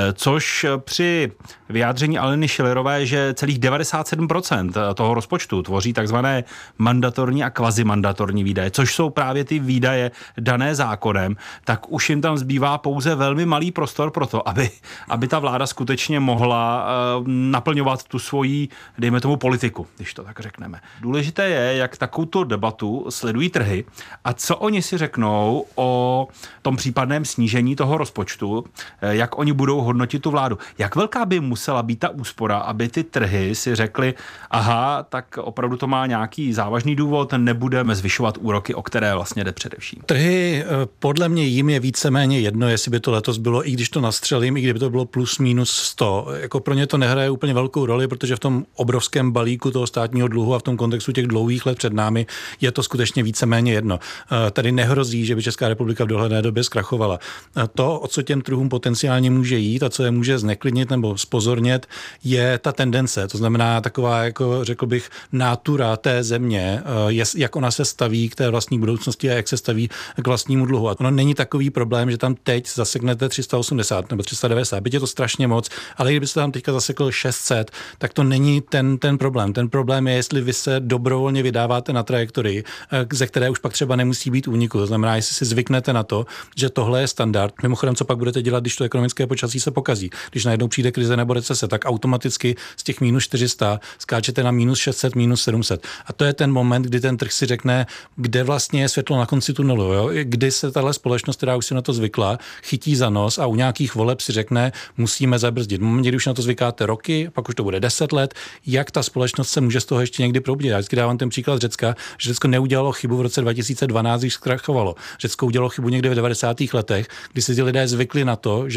což při vyjádření Aleny Schillerové, že celých devadesát sedm procent toho rozpočtu tvoří takzvané mandatorní a kvazimandatorní výdaje, což jsou právě ty výdaje dané zákonem, tak už jim tam zbývá pouze velmi malý prostor pro to, aby, aby ta vláda skutečně mohla uh, naplňovat tu svoji, dejme tomu, politiku, když to tak řekneme. Důležité je, jak takovou debatu sledují trhy a co oni si řeknou o tom případném snížení toho rozpočtu, jak oni budou hodnotit tu vládu. Jak velká by musela být ta úspora, aby ty trhy si řekly, aha, tak opravdu to má nějaký závažný důvod, nebudeme zvyšovat úroky, o které vlastně jde především. Trhy, podle mě jim je víceméně jedno, jestli by to letos bylo, i když to nastřelím, i kdyby to bylo plus minus sto. Jako pro ně to nehraje úplně velkou roli, protože v tom obrovském balíku toho státního dluhu a v tom kontextu těch dlouhých let před námi je to skutečně víceméně jedno. Tady nehrozí, že by Česká republika v dohledné době zkrachovala. To, o co těm trhům potenciálně může jít a co je může zneklidnit nebo spozornět, je ta tendence. To znamená taková, jako řekl bych, nátura té země, jak ona se staví k té vlastní budoucnosti a jak se staví k vlastnímu dluhu. A ono není takový problém, že tam teď zaseknete tři sta osmdesát nebo tři sta devadesát, byť je to strašně moc, ale kdybyste tam teďka zasekl šest set, tak to není ten, ten problém. Ten problém je, jestli vy se dobrovolně vydáváte na trajektorii, ze které už pak třeba nemusí být úniku. To znamená, jestli si zvyknete na to, že tohle je standard. Mimochodem, co pak budete dělat, když to ekonomické počasí se pokazí? Když najednou přijde krize nebo recese, tak automaticky z těch minus čtyři sta skáčete na minus šest set, minus sedm set. A to je ten moment, kdy ten trh si řekne, kde vlastně je světlo na konci tunelu, jo? Kdy se tahle společnost, která už si na to zvykla, chytí za nos a u nějakých voleb si řekne, musíme zabrzdit. V momentě, kdy už na to zvykáte roky, pak už to bude deset let, jak ta společnost se může z toho ještě někdy probudit. Já vždycky dávám ten příklad Řecka, že Řecko neudělalo chybu v roce dva tisíce dvanáct, když zkrachovalo. Řecko udělalo chybu někde v devadesátých letech, kdy si ty lidé zvykli na to, že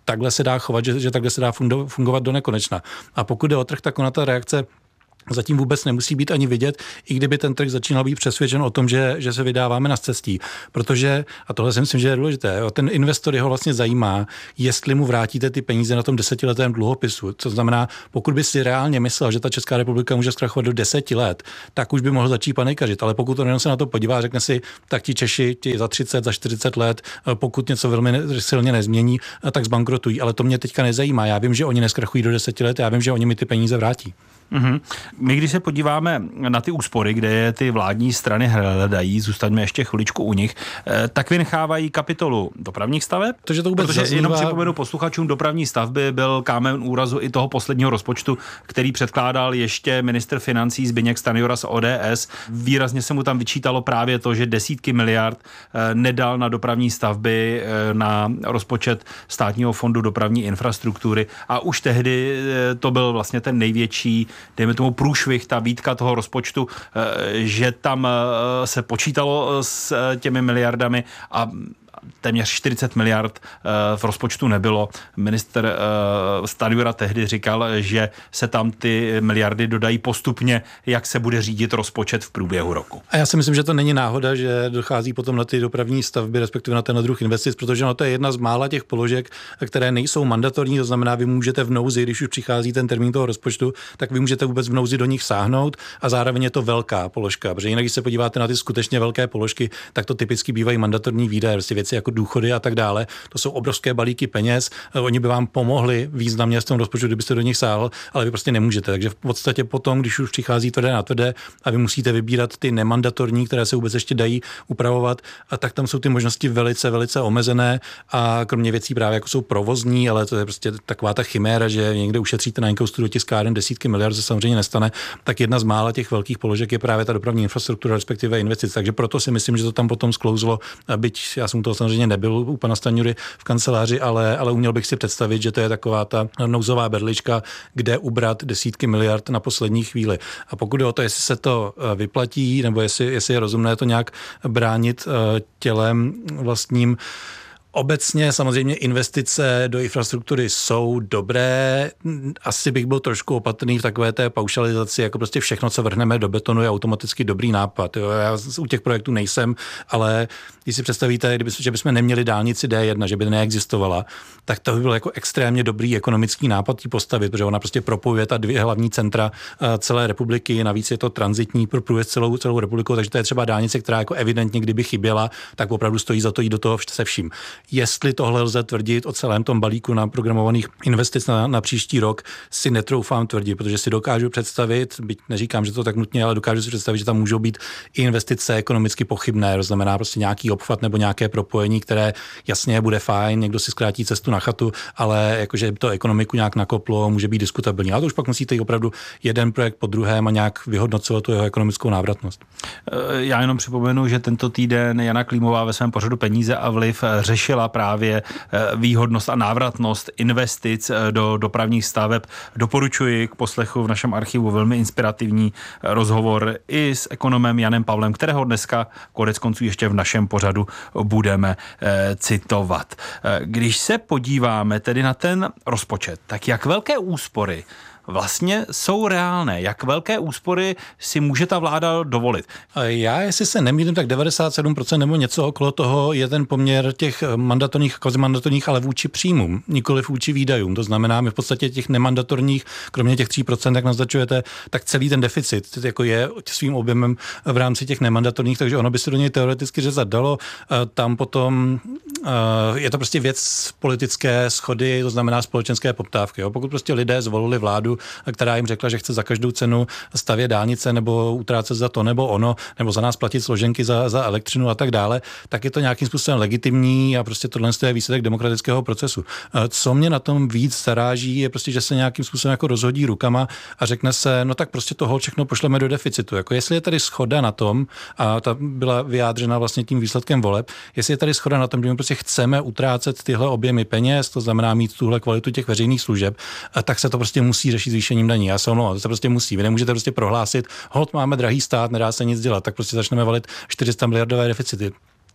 takhle se dá chovat, že, že takhle se dá fungovat do nekonečna. A pokud jde o trh, tak ona ta reakce zatím vůbec nemusí být ani vidět, i kdyby ten trh začínal být přesvědčen o tom, že, že se vydáváme na cestí. Protože, a tohle si myslím, že je důležité, ten investor jeho vlastně zajímá, jestli mu vrátíte ty peníze na tom desetiletém dluhopisu. Co znamená, pokud by si reálně myslel, že ta Česká republika může zkrachovat do deseti let, tak už by mohl začít panikařit. Ale pokud on jenom se na to podívá, řekne si, tak ti Češi ti za třicet, za čtyřicet let, pokud něco velmi silně nezmění, tak zbankrotují. Ale to mě teďka nezajímá. Já vím, že oni neskrachují do deseti let, já vím, že oni mi ty peníze vrátí. Mm-hmm. My, když se podíváme na ty úspory, kde je ty vládní strany hledají, zůstaňme ještě chviličku u nich, tak vynechávají kapitolu dopravních staveb, to, že to vůbec protože zaznívá... jenom připomenu posluchačům, dopravní stavby byl kámen úrazu i toho posledního rozpočtu, který předkládal ještě ministr financí Zbyněk Stanjura z O D S. Výrazně se mu tam vyčítalo právě to, že desítky miliard nedal na dopravní stavby, na rozpočet Státního fondu dopravní infrastruktury a už tehdy to byl vlastně ten největší, dejme tomu průšvih, ta výtka toho rozpočtu, že tam se počítalo s těmi miliardami a téměř čtyřicet miliard v rozpočtu nebylo. Ministr Stanjura tehdy říkal, že se tam ty miliardy dodají postupně, jak se bude řídit rozpočet v průběhu roku. A já si myslím, že to není náhoda, že dochází potom na ty dopravní stavby, respektive na ten druh investic, protože no, to je jedna z mála těch položek, které nejsou mandatorní, to znamená, vy můžete v nouzi, když už přichází ten termín toho rozpočtu, tak vy můžete vůbec v nouzi do nich sáhnout a zároveň je to velká položka, protože jinak, když se podíváte na ty skutečně velké položky, tak to typicky bývají mandatorní výdaje, prostě věci jako důchody a tak dále. To jsou obrovské balíky peněz. Oni by vám pomohli významně z toho rozpočtu, kdybyste do nich sáhl, ale vy prostě nemůžete. Takže v podstatě potom, když už přichází tvrdé na tvrdé a vy musíte vybírat ty nemandatorní, které se vůbec ještě dají upravovat, a tak tam jsou ty možnosti velice, velice omezené a kromě věcí právě jako jsou provozní, ale to je prostě taková ta chiméra, že někde ušetříte na inkoustu do tiskáren desítky miliard, se samozřejmě nestane, tak jedna z mála těch velkých položek je právě ta dopravní infrastruktura, respektive investice. Takže proto si myslím, že to tam potom sklouzlo, byť já jsem to samozřejmě nebyl u pana Stanjury v kanceláři, ale, ale uměl bych si představit, že to je taková ta nouzová berlička, kde ubrat desítky miliard na poslední chvíli. A pokud je o to, jestli se to vyplatí, nebo jestli, jestli je rozumné to nějak bránit tělem vlastním, obecně samozřejmě investice do infrastruktury jsou dobré. Asi bych byl trošku opatrný v takové té paušalizaci, jako prostě všechno, co vrhneme do betonu, je automaticky dobrý nápad. Jo, já u těch projektů nejsem, ale když si představíte, kdyby, že bychom neměli dálnici D jedna, že by neexistovala, tak to by byl jako extrémně dobrý ekonomický nápad ji postavit, protože ona prostě propojuje ta dvě hlavní centra celé republiky, navíc je to tranzitní, propojuje celou, celou republiku, takže to je třeba dálnice, která jako evidentně, kdyby chyběla, tak opravdu stojí za to jít do toho se vším. Jestli tohle lze tvrdit o celém tom balíku naprogramovaných investic na, na příští rok, si netroufám tvrdit, protože si dokážu představit, byť neříkám, že to tak nutně, ale dokážu si představit, že tam můžou být investice ekonomicky pochybné, to znamená prostě nějaký obchvat nebo nějaké propojení, které jasně bude fajn, někdo si zkrátí cestu na chatu, ale jakože to ekonomiku nějak nakoplo, může být diskutabilní. Ale to už pak musíte jít opravdu jeden projekt po druhém a nějak vyhodnocovat tu jeho ekonomickou návratnost. Já jenom připomenu, že tento týden Jana Klímová ve svém pořadu Peníze a vliv řešila právě výhodnost a návratnost investic do dopravních staveb. Doporučuji k poslechu v našem archivu velmi inspirativní rozhovor i s ekonomem Janem Pavlem, kterého dneska konec konců ještě v našem pořadu budeme citovat. Když se podíváme tedy na ten rozpočet, tak jak velké úspory vlastně jsou reálné? Jak velké úspory si může ta vláda dovolit? Já, jestli se nemýlím, tak devadesát sedm procent nebo něco okolo toho je ten poměr těch mandatorních a kvazimandatorních, ale vůči příjmům, nikoliv vůči výdajům. To znamená, my v podstatě těch nemandatorních, kromě těch tří procent, jak naznačujete, tak celý ten deficit jako je svým objemem v rámci těch nemandatorních, takže ono by se do něj teoreticky řezat dalo. Tam potom je to prostě věc politické schody, to znamená společenské poptávky. Jo? Pokud prostě lidé zvolili vládu, která jim řekla, že chce za každou cenu stavět dálnice nebo utrácet za to nebo ono, nebo za nás platit složenky za, za elektřinu a tak dále, tak je to nějakým způsobem legitimní a prostě tohle je výsledek demokratického procesu. Co mě na tom víc zaráží, je prostě, že se nějakým způsobem jako rozhodí rukama a řekne se, no tak prostě toho všechno pošleme do deficitu. Jako jestli je tady shoda na tom, a ta byla vyjádřena vlastně tím výsledkem voleb, jestli je tady shoda na tom, že my prostě chceme utrácet tyhle objemy peněz, to znamená mít tuhle kvalitu těch veřejných služeb, tak se to prostě musí řešit zvýšením daní. Já se omlouvám, to se prostě musí. Vy nemůžete prostě prohlásit, holt máme drahý stát, nedá se nic dělat, tak prostě začneme valit čtyři sta miliardové deficity.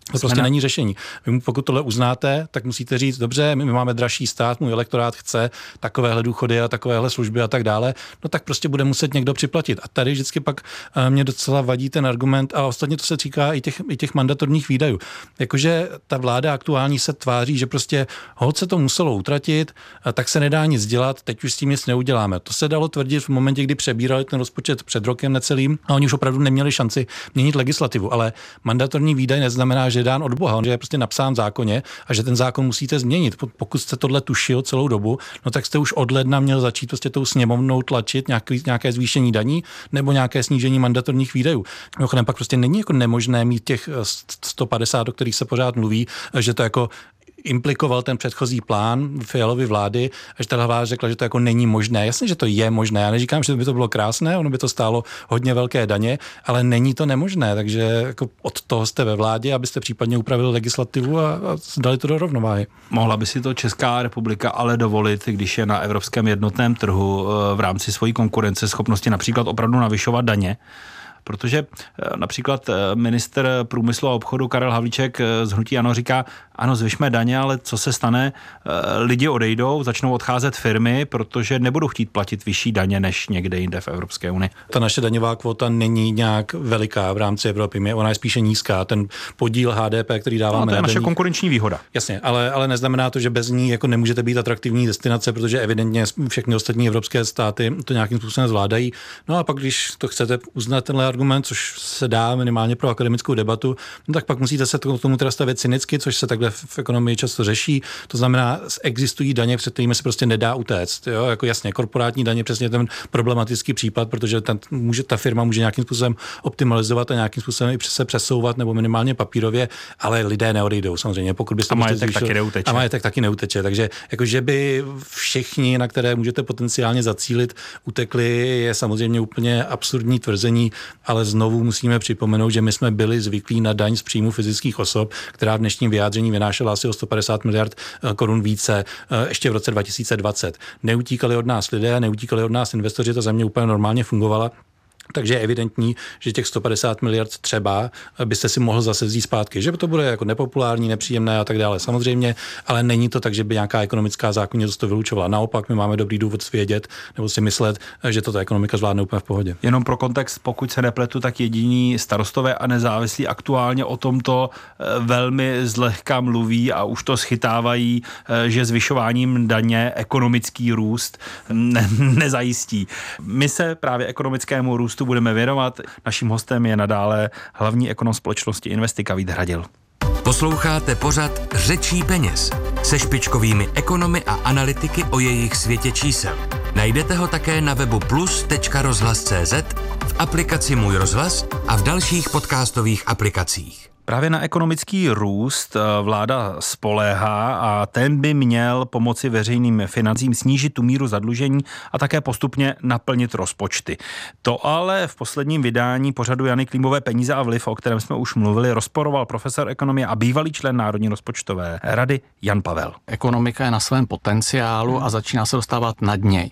To prostě není řešení. Vy pokud tohle uznáte, tak musíte říct, dobře, my máme dražší stát, můj elektorát chce takovéhle důchody a takovéhle služby a tak dále, no tak prostě bude muset někdo připlatit. A tady vždycky pak mě docela vadí ten argument, a ostatně to se týká i těch, i těch mandatorních výdajů. Jakože ta vláda aktuální se tváří, že prostě holt se to muselo utratit, tak se nedá nic dělat, teď už s tím nic neuděláme. To se dalo tvrdit v momentě, kdy přebírali ten rozpočet před rokem necelým a oni už opravdu neměli šanci měnit legislativu, ale mandatorní výdaj neznamená, že je dán od Boha, že je prostě napsán v zákoně a že ten zákon musíte změnit. Pokud jste tohle tušil celou dobu, no tak jste už od ledna měl začít prostě tou sněmovnou tlačit nějaký, nějaké zvýšení daní nebo nějaké snížení mandatorních výdajů. Mimochodem pak prostě není jako nemožné mít těch sto padesát, o kterých se pořád mluví, že to jako implikoval ten předchozí plán Fialovy vlády, až ta vláda řekla, že to jako není možné. Jasně, že to je možné. Já neříkám, že by to bylo krásné, ono by to stálo hodně velké daně, ale není to nemožné, takže jako od toho jste ve vládě, abyste případně upravili legislativu a, a dali to do rovnováhy. Mohla by si to Česká republika ale dovolit, když je na evropském jednotném trhu v rámci svojí konkurenceschopnosti například opravdu navyšovat daně? Protože například ministr průmyslu a obchodu Karel Havlíček z hnutí ANO říká, ano, zvyšme daně, ale co se stane? Lidi odejdou, začnou odcházet firmy, protože nebudou chtít platit vyšší daně než někde jinde v Evropské unii. Ta naše daňová kvota není nějak veliká v rámci Evropy, ona je spíše nízká. Ten podíl H D P, který dáváme, no, to je na naše daních, konkurenční výhoda. Jasně, ale, ale neznamená to, že bez ní jako nemůžete být atraktivní destinace, protože evidentně všechny ostatní evropské státy to nějakým způsobem zvládají. No a pak, když to chcete uznat tenhle argument, což se dá minimálně pro akademickou debatu, no tak pak musíte se k tomu teda stavět cynicky, což se takhle v ekonomii často řeší. To znamená, existují daně, před kterými se prostě nedá utéct. Jo? Jako jasně, korporátní daně přesně ten problematický případ, protože ten, může, ta firma může nějakým způsobem optimalizovat a nějakým způsobem i se přesouvat nebo minimálně papírově, ale lidé neodejdou samozřejmě. Pokud byste a majetek zvýšil, taky neuteče. A majetek taky neuteče. Takže jako, že by všichni, na které můžete potenciálně zacílit, utekli, je samozřejmě úplně absurdní tvrzení, ale znovu musíme připomenout, že my jsme byli zvyklí na daň z příjmu fyzických osob, která v dnešním vyjádření vynášela asi o sto padesát miliard korun více ještě v roce dva tisíce dvacet. Neutíkali od nás lidé, neutíkali od nás investoři, ta země úplně normálně fungovala. Takže je evidentní, že těch sto padesát miliard třeba byste si mohl zase vzít zpátky, že to bude jako nepopulární, nepříjemné a tak dále. Samozřejmě, ale není to tak, že by nějaká ekonomická zákonitost to vylučovala. Naopak, my máme dobrý důvod vědět nebo si myslet, že toto ekonomika zvládne úplně v pohodě. Jenom pro kontext, pokud se nepletu, tak jediní starostové a nezávislí aktuálně o tomto velmi zlehka mluví a už to schytávají, že zvyšováním daně ekonomický růst ne- nezajistí. My se právě ekonomickému růstu budeme věnovat. Naším hostem je nadále hlavní ekonom společnosti Investika Vít Hradil. Posloucháte pořad Řečí peněz se špičkovými ekonomy a analytiky o jejich světě čísel. Najdete ho také na webu plus tečka rozhlas tečka cé zet, v aplikaci Můj rozhlas a v dalších podcastových aplikacích. Právě na ekonomický růst vláda spoléhá a ten by měl pomoci veřejným financím snížit tu míru zadlužení a také postupně naplnit rozpočty. To ale v posledním vydání pořadu Jany Klímové Peníze a vliv, o kterém jsme už mluvili, rozporoval profesor ekonomie a bývalý člen Národní rozpočtové rady Jan Pavel. Ekonomika je na svém potenciálu a začíná se dostávat nad něj.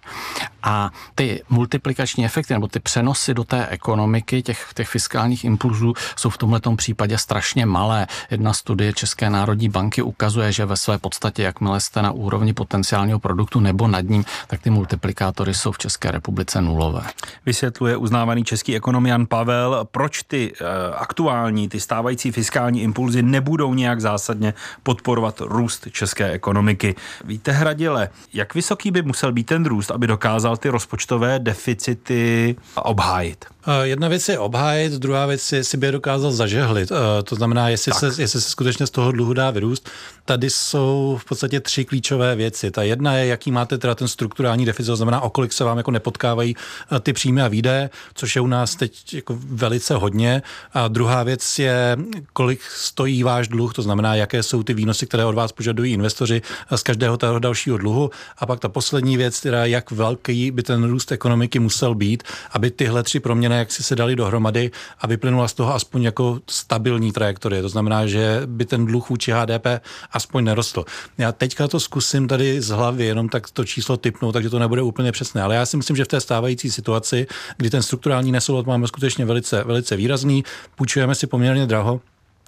A ty multiplikační efekty nebo ty přenosy do té ekonomiky, těch, těch fiskálních impulzů jsou v tomhletom případě strašně malé. Jedna studie České národní banky ukazuje, že ve své podstatě, jakmile jste na úrovni potenciálního produktu nebo nad ním, tak ty multiplikátory jsou v České republice nulové. Vysvětluje uznávaný český ekonom Jan Pavel, proč ty uh, aktuální, ty stávající fiskální impulzy nebudou nějak zásadně podporovat růst české ekonomiky. Víte, Hradile, jak vysoký by musel být ten růst, aby dokázal ty rozpočtové deficity obhájit? Jedna věc je obhájit, druhá věc je, si by je dokázal zažehlit. To znamená, jestli se, jestli se skutečně z toho dluhu dá vyrůst. Tady jsou v podstatě tři klíčové věci. Ta jedna je, jaký máte teda ten strukturální deficit, to znamená, o kolik se vám jako nepotkávají ty příjmy a výdaje, což je u nás teď jako velice hodně. A druhá věc je, kolik stojí váš dluh, to znamená, jaké jsou ty výnosy, které od vás požadují investoři z každého toho dalšího dluhu. A pak ta poslední věc, teda jak velký by ten růst ekonomiky musel být, aby tyhle tři proměny jak si se dali dohromady a vyplynula z toho aspoň jako stabilní trajektorie. To znamená, že by ten dluh vůči H D P aspoň nerostl. Já teďka to zkusím tady z hlavy, jenom tak to číslo tipnu, takže to nebude úplně přesné. Ale já si myslím, že v té stávající situaci, kdy ten strukturální nesoulad máme skutečně velice, velice výrazný, půjčujeme si poměrně draho,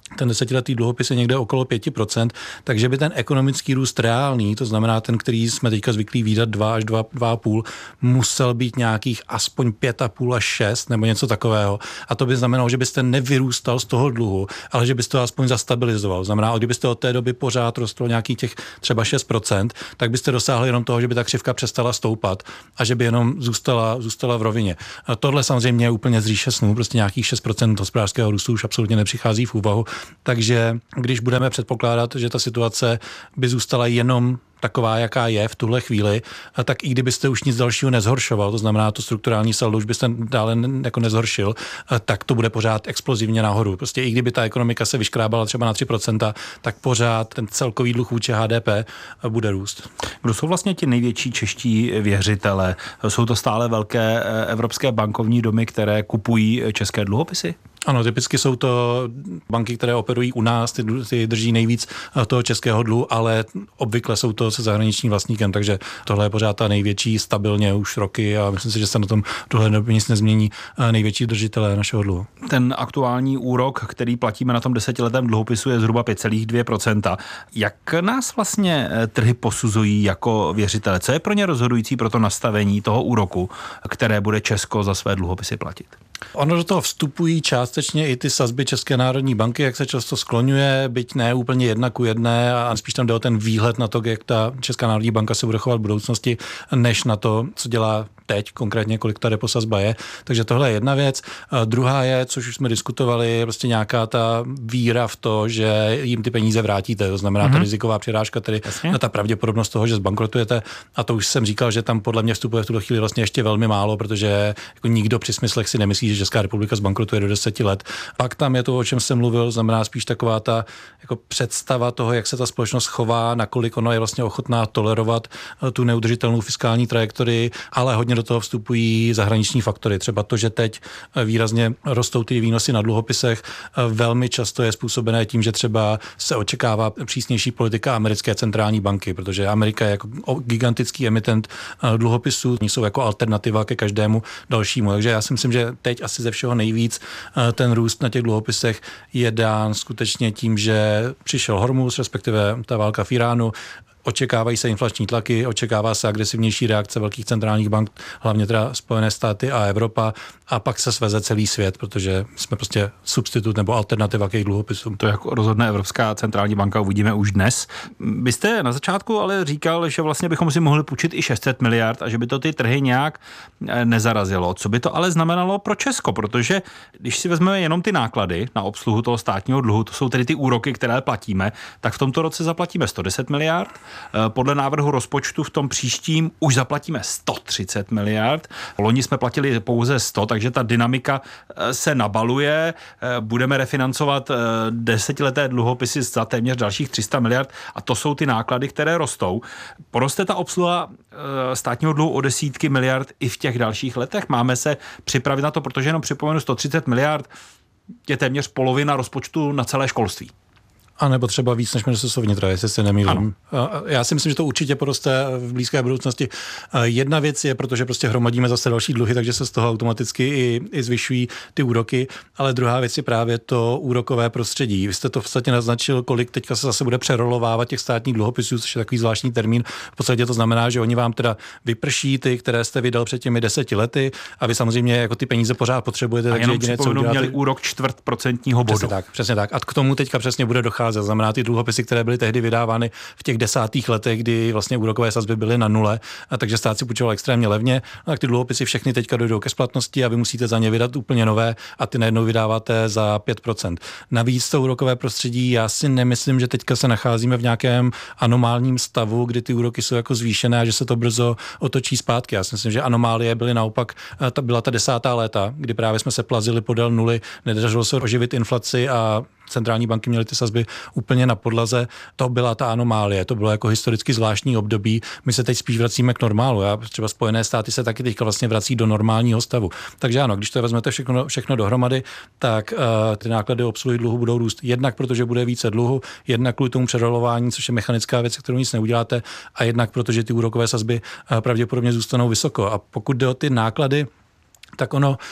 ten desetiletý dluhopis je někde okolo pět procent, takže by ten ekonomický růst reálný, to znamená ten, který jsme teďka zvyklí výdat dva až dva a půl, musel být nějakých aspoň pět a půl až šest nebo něco takového. A to by znamenalo, že byste nevyrůstal z toho dluhu, ale že byste to aspoň zastabilizoval. Znamená, kdybyste od té doby pořád rostlo nějakých těch třeba šest procent, tak byste dosáhli jenom toho, že by ta křivka přestala stoupat a že by jenom zůstala, zůstala v rovině. A tohle samozřejmě je úplně z říše snů, prostě nějakých šest procent hospodářského růstu už absolutně nepřichází v úvahu. Takže když budeme předpokládat, že ta situace by zůstala jenom taková, jaká je v tuhle chvíli, tak i kdybyste už nic dalšího nezhoršoval, to znamená to strukturální saldo už byste dále jako nezhoršil, tak to bude pořád explozivně nahoru. Prostě i kdyby ta ekonomika se vyškrábala třeba na tři procenta, tak pořád ten celkový dluh vůči H D P bude růst. Kdo jsou vlastně ti největší čeští věřitele? Jsou to stále velké evropské bankovní domy, které kupují české dluhopisy? Ano, typicky jsou to banky, které operují u nás, ty, ty drží nejvíc toho českého dluhu, ale obvykle jsou to se zahraničním vlastníkem, takže tohle je pořád ta největší stabilně už roky a myslím si, že se na tom tohle době nic nezmění, největší držitelé našeho dluhu. Ten aktuální úrok, který platíme na tom desetiletém dluhopisu, je zhruba pět celá dvě procenta. Jak nás vlastně trhy posuzují jako věřitele? Co je pro ně rozhodující pro to nastavení toho úroku, které bude Česko za své dluhopisy platit? Ono do toho vstupují částečně i ty sazby České národní banky, jak se často skloňuje, byť ne úplně jedna ku jedné a spíš tam jde o ten výhled na to, jak ta Česká národní banka se bude chovat v budoucnosti, než na to, co dělá teď, konkrétně kolik ta repo sazba je. Takže tohle je jedna věc. A druhá je, což už jsme diskutovali, je prostě nějaká ta víra v to, že jim ty peníze vrátíte. To znamená mm-hmm. ta riziková přirážka, tedy Jasně. ta pravděpodobnost toho, že zbankrotujete. A to už jsem říkal, že tam podle mě vstupuje v tuto chvíli vlastně ještě velmi málo, protože jako nikdo při smyslech si nemyslí, že Česká republika zbankrotuje do deseti let. Pak tam je to, o čem jsem mluvil, znamená spíš taková ta jako představa toho, jak se ta společnost chová, nakolik ona je vlastně ochotná tolerovat tu neudržitelnou fiskální trajektorii, ale hodně do toho vstupují zahraniční faktory. Třeba to, že teď výrazně rostou ty výnosy na dluhopisech, velmi často je způsobené tím, že třeba se očekává přísnější politika americké centrální banky, protože Amerika je jako gigantický emitent dluhopisů, oni jsou jako alternativa ke každému dalšímu. Takže já si myslím, že teď asi ze všeho nejvíc ten růst na těch dluhopisech je dán skutečně tím, že přišel Hormuz, respektive ta válka v Iránu, očekávají se inflační tlaky, očekává se agresivnější reakce velkých centrálních bank, hlavně teda Spojené státy a Evropa, a pak se sveze celý svět, protože jsme prostě substitut nebo alternativa k jejich dluhopisům. To, jak rozhodne Evropská centrální banka, uvidíme už dnes. Vy jste na začátku ale říkal, že vlastně bychom si mohli půjčit i šest set miliard a že by to ty trhy nějak nezarazilo. Co by to ale znamenalo pro Česko? Protože když si vezmeme jenom ty náklady na obsluhu toho státního dluhu, to jsou tedy ty úroky, které platíme, tak v tomto roce zaplatíme sto deset miliard. Podle návrhu rozpočtu v tom příštím už zaplatíme sto třicet miliard. Loni jsme platili pouze sto, takže ta dynamika se nabaluje. Budeme refinancovat desetileté dluhopisy za téměř dalších tři sta miliard a to jsou ty náklady, které rostou. Poroste ta obsluha státního dluhu o desítky miliard i v těch dalších letech? Máme se připravit na to, protože jenom připomenu sto třicet miliard je téměř polovina rozpočtu na celé školství. A nebo třeba víc než ministerstvo vnitra, jestli se nemýlím. Já si myslím, že to určitě poroste v blízké budoucnosti. Jedna věc je, protože prostě hromadíme zase další dluhy, takže se z toho automaticky i, i zvyšují ty úroky, ale druhá věc je právě to úrokové prostředí. Vy jste to v podstatě naznačil, kolik teďka se zase bude přerolovávat těch státních dluhopisů, což je takový zvláštní termín. V podstatě to znamená, že oni vám teda vyprší ty, které jste vydal před těmi deseti lety, a vy samozřejmě jako ty peníze pořád potřebujete. A takže jenom připomenu, měli úrok čtvrt procentního bodu. Přesně tak, přesně tak. A k tomu teďka přesně bude docházet. Znamená ty dluhopisy, které byly tehdy vydávány v těch desátých letech, kdy vlastně úrokové sazby byly na nule, a takže stát si půjčoval extrémně levně, a tak ty dluhopisy všechny teďka dojdou ke splatnosti a vy musíte za ně vydat úplně nové a ty najednou vydáváte za pět procent. Navíc to úrokové prostředí, já si nemyslím, že teďka se nacházíme v nějakém anomálním stavu, kdy ty úroky jsou jako zvýšené a že se to brzo otočí zpátky. Já si myslím, že anomálie byly naopak, ta byla ta desátá léta, kdy právě jsme se plazili podél nuly, nedařilo se oživit inflaci a centrální banky měly ty sazby úplně na podlaze. To byla ta anomálie, to bylo jako historicky zvláštní období. My se teď spíš vracíme k normálu. Já, třeba Spojené státy se taky teďka vlastně vrací do normálního stavu. Takže ano, když to vezmete všechno, všechno dohromady, tak uh, ty náklady obsluhy dluhu budou růst. Jednak protože bude více dluhu, jednak kvůli tomu přerolování, což je mechanická věc, kterou nic neuděláte, a jednak protože ty úrokové sazby uh, pravděpodobně zůstanou vysoko. A pokud jde o ty náklady, tak ono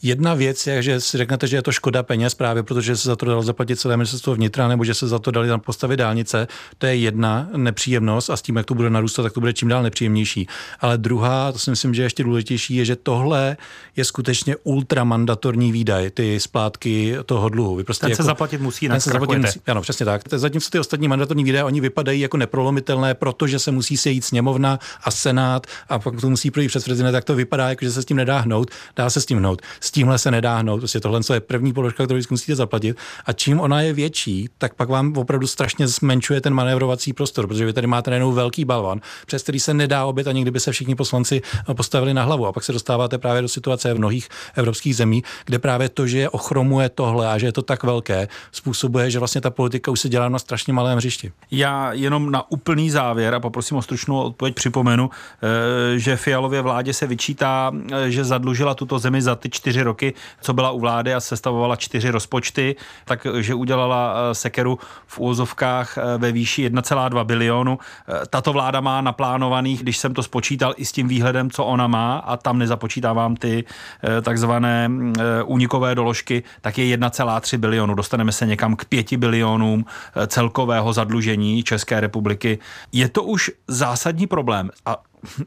Jedna věc je, že si řeknete, že je to škoda peněz právě, protože se za to dalo zaplatit celé ministerstvo vnitra, nebo že se za to dali tam postavit dálnice. To je jedna nepříjemnost a s tím, jak to bude narůstat, tak to bude čím dál nepříjemnější. Ale druhá, to si myslím, že je ještě důležitější, je, že tohle je skutečně ultramandatorní výdaj, ty splátky toho dluhu. Vy prostě ten jako, se zaplatit musí, ten se zaplatit musí. Ano, přesně tak. Zatímco ty ostatní mandatorní výdaje, oni vypadají jako neprolomitelné, protože se musí sejít sněmovna a senát a pak to musí projít přes prezidenta, tak to vypadá, jako že se s tím nedá hnout. Dá se s tím hnout. S tímhle se nedá hnout. Prostě tohle je první položka, kterou musíte zaplatit. A čím ona je větší, tak pak vám opravdu strašně zmenšuje ten manévrovací prostor, protože vy tady máte najednou velký balvan, přes který se nedá obět, ani kdyby se všichni poslanci postavili na hlavu. A pak se dostáváte právě do situace v mnohých evropských zemí, kde právě to, že ochromuje tohle a že je to tak velké, způsobuje, že vlastně ta politika už se dělá na strašně malém hřišti. Já jenom na úplný závěr a poprosím o stručnou odpověď připomenu, že Fialově vládě se vyčítá, že zadlužila tuto zemi za ty čtyři roky, co byla u vlády a sestavovala čtyři rozpočty, takže udělala sekeru v úvozovkách ve výši jedna celá dva bilionu. Tato vláda má naplánovaných, když jsem to spočítal i s tím výhledem, co ona má, a tam nezapočítávám ty takzvané únikové doložky, tak je jedna celá tři bilionu. Dostaneme se někam k pěti bilionům celkového zadlužení České republiky. Je to už zásadní problém a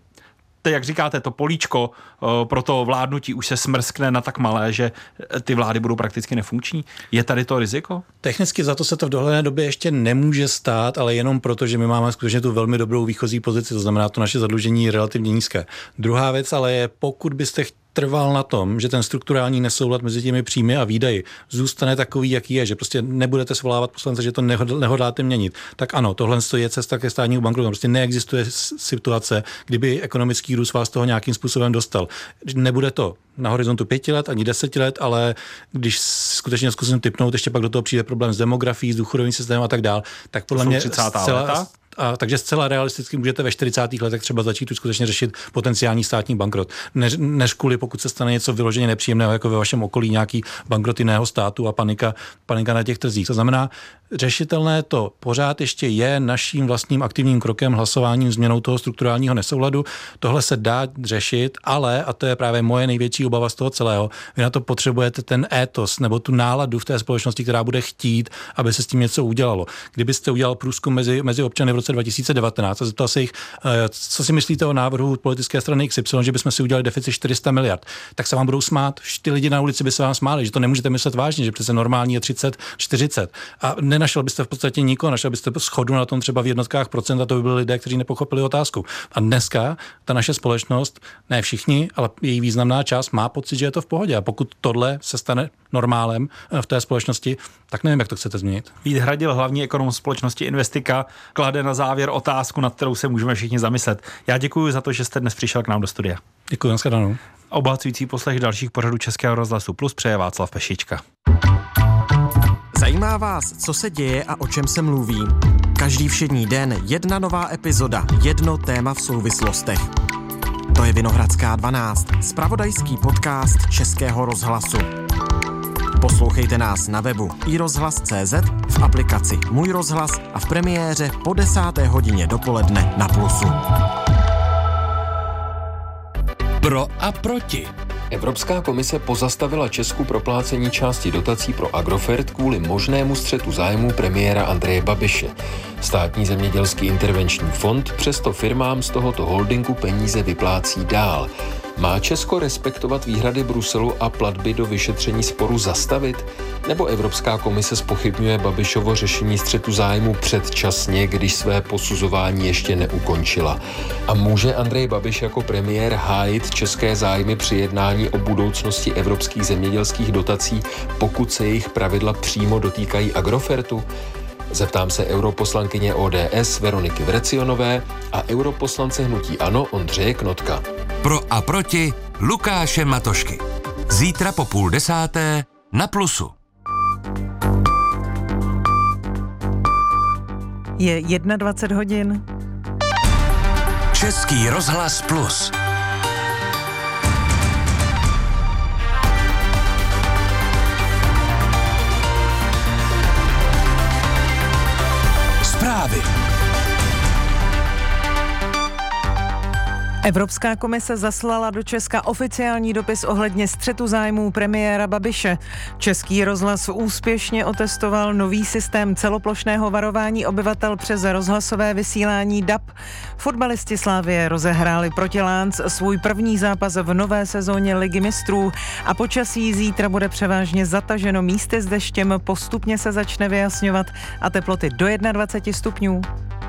jak říkáte, to políčko pro to vládnutí už se smrskne na tak malé, že ty vlády budou prakticky nefunkční. Je tady to riziko? Technicky za to se to v dohledné době ještě nemůže stát, ale jenom proto, že my máme skutečně tu velmi dobrou výchozí pozici, to znamená, to naše zadlužení je relativně nízké. Druhá věc ale je, pokud byste trval na tom, že ten strukturální nesoulad mezi těmi příjmy a výdaji zůstane takový, jaký je, že prostě nebudete svolávat poslance, že to nehodláte měnit, tak ano, tohle je cesta ke státnímu bankrotu. Prostě neexistuje situace, kdyby ekonomický růst vás toho nějakým způsobem dostal. Nebude to na horizontu pěti let, ani deseti let, ale když skutečně zkusím tipnout, ještě pak do toho přijde problém s demografií, s důchodovým systémem a tak dál, tak podle mě zcela, a takže zcela realisticky můžete ve čtyřicátých letech třeba začít už skutečně řešit potenciální státní bankrot. Ne, než kvůli, pokud se stane něco vyloženě nepříjemného, jako ve vašem okolí nějaký bankrot jiného státu a panika, panika na těch trzích. To znamená, řešitelné to pořád ještě je naším vlastním aktivním krokem, hlasováním, změnou toho strukturálního nesouladu. Tohle se dá řešit, ale, a to je právě moje největší obava z toho celého, vy na to potřebujete ten étos nebo tu náladu v té společnosti, která bude chtít, aby se s tím něco udělalo. Kdybyste udělal průzkum mezi, mezi občany v roce dva tisíce devatenáct a zeptal se jich, co si myslíte o návrhu politické strany X Y, že bychom si udělali deficit čtyři sta miliard, tak se vám budou smát. Ty lidi na ulici by se vám smáli, že to nemůžete myslet vážně, že přece normální je třicet, čtyřicet. A nenašel byste v podstatě nikoho, našel byste schodu na tom třeba v jednotkách procent a to by byli lidé, kteří nepochopili otázku. A dneska ta naše společnost, ne všichni, ale její významná část má pocit, že je to v pohodě. A pokud tohle se stane normálem v té společnosti, tak nevím, jak to chcete změnit. Vít Hradil, hlavní ekonom společnosti Investika, klade na závěr otázku, nad kterou se můžeme všichni zamyslet. Já děkuji za to, že jste dnes přišel k nám do studia. Děkuji, nashledanou. Obohacující poslech dalších pořadů Českého rozhlasu Plus přeje Václav Pešička. Zajímá vás, co se děje a o čem se mluví? Každý všední den jedna nová epizoda, jedno téma v souvislostech. To je Vinohradská dvanáct, zpravodajský podcast Českého rozhlasu. Poslouchejte nás na webu i rozhlas tečka cé zet, v aplikaci Můj rozhlas a v premiéře po desáté hodině dopoledne na Plusu. Pro a proti. Evropská komise pozastavila Česku proplácení části dotací pro Agrofert kvůli možnému střetu zájmů premiéra Andreje Babiše. Státní zemědělský intervenční fond přesto firmám z tohoto holdingu peníze vyplácí dál. Má Česko respektovat výhrady Bruselu a platby do vyšetření sporu zastavit? Nebo Evropská komise zpochybňuje Babišovo řešení střetu zájmu předčasně, když své posuzování ještě neukončila? A může Andrej Babiš jako premiér hájit české zájmy při jednání o budoucnosti evropských zemědělských dotací, pokud se jejich pravidla přímo dotýkají Agrofertu? Zeptám se europoslankyně O D S Veroniky Vrecionové a europoslance hnutí ANO Ondřeje Knotka. Pro a proti Lukáše Matošky. Zítra po půl desáté na Plusu. Je dvacet jedna hodin. Český rozhlas Plus. Zprávy. Evropská komise zaslala do Česka oficiální dopis ohledně střetu zájmů premiéra Babiše. Český rozhlas úspěšně otestoval nový systém celoplošného varování obyvatel přes rozhlasové vysílání D A B. Fotbalisti Slavie rozehráli proti Lánc svůj první zápas v nové sezóně Ligy mistrů a počasí zítra bude převážně zataženo místy s deštěm, postupně se začne vyjasňovat a teploty do dvacet jedna stupňů.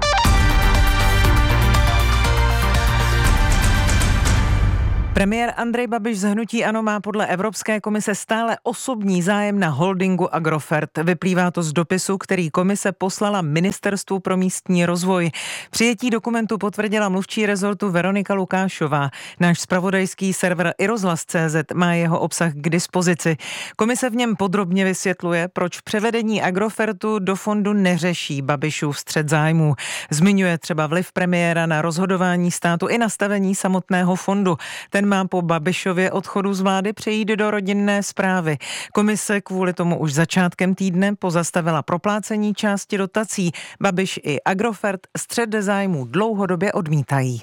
Premiér Andrej Babiš z hnutí ANO má podle Evropské komise stále osobní zájem na holdingu Agrofert. Vyplývá to z dopisu, který komise poslala Ministerstvu pro místní rozvoj. Přijetí dokumentu potvrdila mluvčí rezortu Veronika Lukášová. Náš zpravodajský server iRozhlas tečka cé zet má jeho obsah k dispozici. Komise v něm podrobně vysvětluje, proč převedení Agrofertu do fondu neřeší Babišův střet zájmů. Zmiňuje třeba vliv premiéra na rozhodování státu i nastavení samotného fondu. Ten má po Babišově odchodu z vlády přejít do rodinné správy. Komise kvůli tomu už začátkem týdne pozastavila proplácení části dotací. Babiš i Agrofert střet zájmů dlouhodobě odmítají.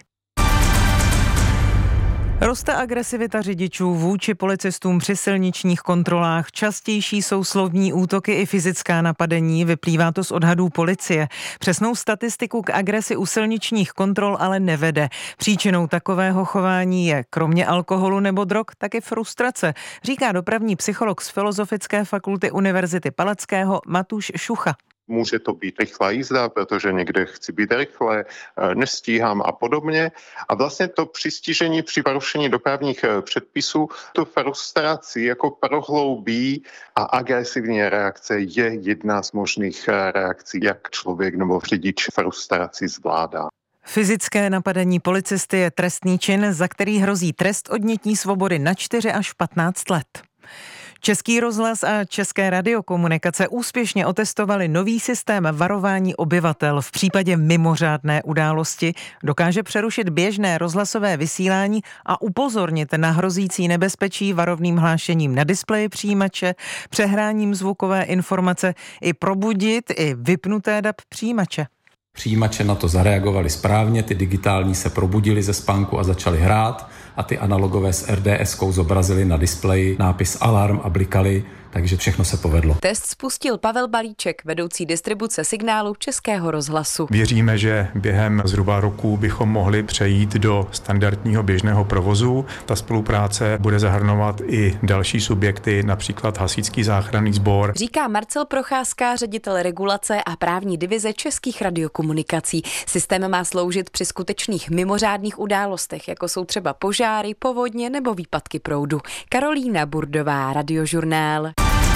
Roste agresivita řidičů vůči policistům při silničních kontrolách. Častější jsou slovní útoky i fyzická napadení, vyplývá to z odhadů policie. Přesnou statistiku k agresi u silničních kontrol ale nevede. Příčinou takového chování je kromě alkoholu nebo drog taky frustrace, říká dopravní psycholog z Filozofické fakulty Univerzity Palackého Matuš Šucha. Může to být rychlá jízda, protože někde chci být rychle, nestíhám a podobně. A vlastně to přistižení při porušení dopravních předpisů tu frustraci jako prohloubí a agresivní reakce je jedna z možných reakcí, jak člověk nebo řidič frustraci zvládá. Fyzické napadení policisty je trestný čin, za který hrozí trest odnětí svobody na čtyři až patnáct let. Český rozhlas a České radiokomunikace úspěšně otestovali nový systém varování obyvatel. V případě mimořádné události dokáže přerušit běžné rozhlasové vysílání a upozornit na hrozící nebezpečí varovným hlášením na displeji přijímače, přehráním zvukové informace i probudit i vypnuté D A B přijímače. Přijímače na to zareagovali správně, ty digitální se probudili ze spánku a začali hrát a ty analogové s er dé eskou zobrazili na displeji nápis alarm a blikali, takže všechno se povedlo. Test spustil Pavel Balíček, vedoucí distribuce signálu Českého rozhlasu. Věříme, že během zhruba roku bychom mohli přejít do standardního běžného provozu. Ta spolupráce bude zahrnovat i další subjekty, například Hasičský záchranný sbor. Říká Marcel Procházka, ředitel regulace a právní divize Českých radiokomunikací. Systém má sloužit při skutečných mimořádných událostech, jako jsou třeba požáry, povodně nebo výpadky proudu. Karolína Burdová, Radiožurnál.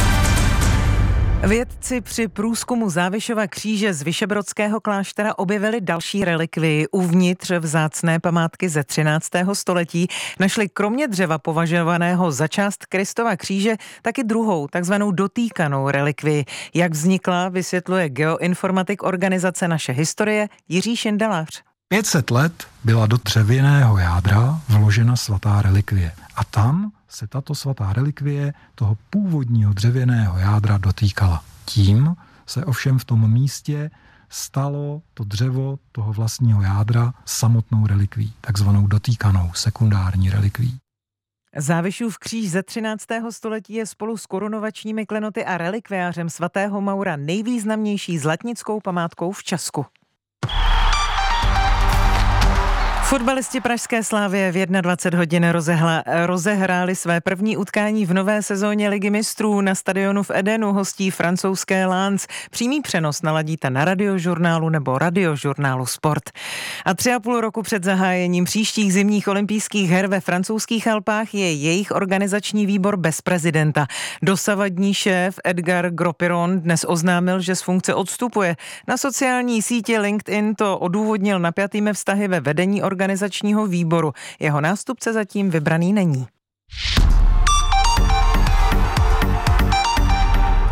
Vědci při průzkumu Závišova kříže z Vyšebrodského kláštera objevili další relikvii. Uvnitř vzácné památky ze třináctého století našli kromě dřeva považovaného za část Kristova kříže taky druhou, takzvanou dotýkanou relikvii. Jak vznikla, vysvětluje geoinformatik organizace Naše historie Jiří Šindelář. pět set let byla do dřevěného jádra vložena svatá relikvie a tam se tato svatá relikvie toho původního dřevěného jádra dotýkala. Tím se ovšem v tom místě stalo to dřevo toho vlastního jádra samotnou relikví, takzvanou dotýkanou sekundární relikví. Závišův kříž ze třináctého století je spolu s korunovačními klenoty a relikviářem svatého Maura nejvýznamnější zlatnickou památkou v Česku. Fotbalisti pražské Slavie v dvacet jedna hodin rozehla, rozehráli své první utkání v nové sezóně Ligy mistrů. Na stadionu v Edenu hostí francouzské Lens. Přímý přenos naladíte na Radiožurnálu nebo Radiožurnálu Sport. A tři a půl roku před zahájením příštích zimních olympijských her ve francouzských Alpách je jejich organizační výbor bez prezidenta. Dosavadní šéf Edgar Gropiron dnes oznámil, že z funkce odstupuje. Na sociální síti LinkedIn to odůvodnil napjatými vztahy ve vedení organizace organizačního výboru. Jeho nástupce zatím vybraný není.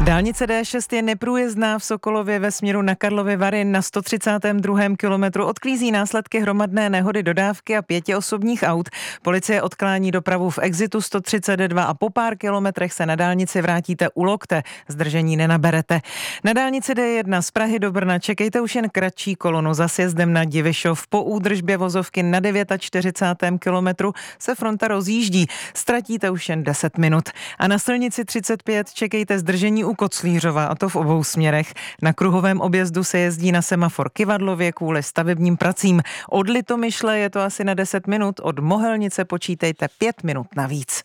Dálnice D šest je neprůjezdná v Sokolově ve směru na Karlovy Vary na sto třicátém druhém kilometru. Odklízí následky hromadné nehody dodávky a pěti osobních aut. Policie odklání dopravu v exitu sto třicet dva a po pár kilometrech se na dálnici vrátíte u Lokte. Zdržení nenaberete. Na dálnici D jedna z Prahy do Brna čekejte už jen kratší kolonu za sjezdem na Divišov. Po údržbě vozovky na čtyřicátém devátém kilometru se fronta rozjíždí. Ztratíte už jen deset minut. A na silnici třicet pět čekejte zdržení u Koclířova, a to v obou směrech. Na kruhovém objezdu se jezdí na semafor Kyvadlově kvůli stavebním pracím. Od Litomyšle je to asi na deset minut, od Mohelnice počítejte pět minut navíc.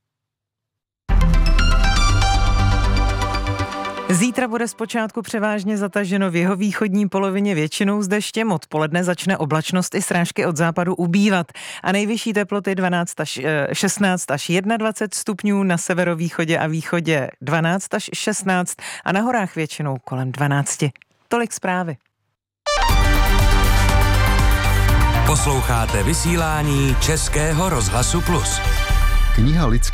Zítra bude zpočátku převážně zataženo v jihovýchodní polovině většinou s deštěm. Odpoledne začne oblačnost i srážky od západu ubývat a nejvyšší teploty dvanáct až šestnáct až dvacet jedna stupňů, na severovýchodě a východě dvanáct až šestnáct a na horách většinou kolem dvanáct. Tolik zprávy. Posloucháte vysílání Českého rozhlasu Plus. Kniha lidská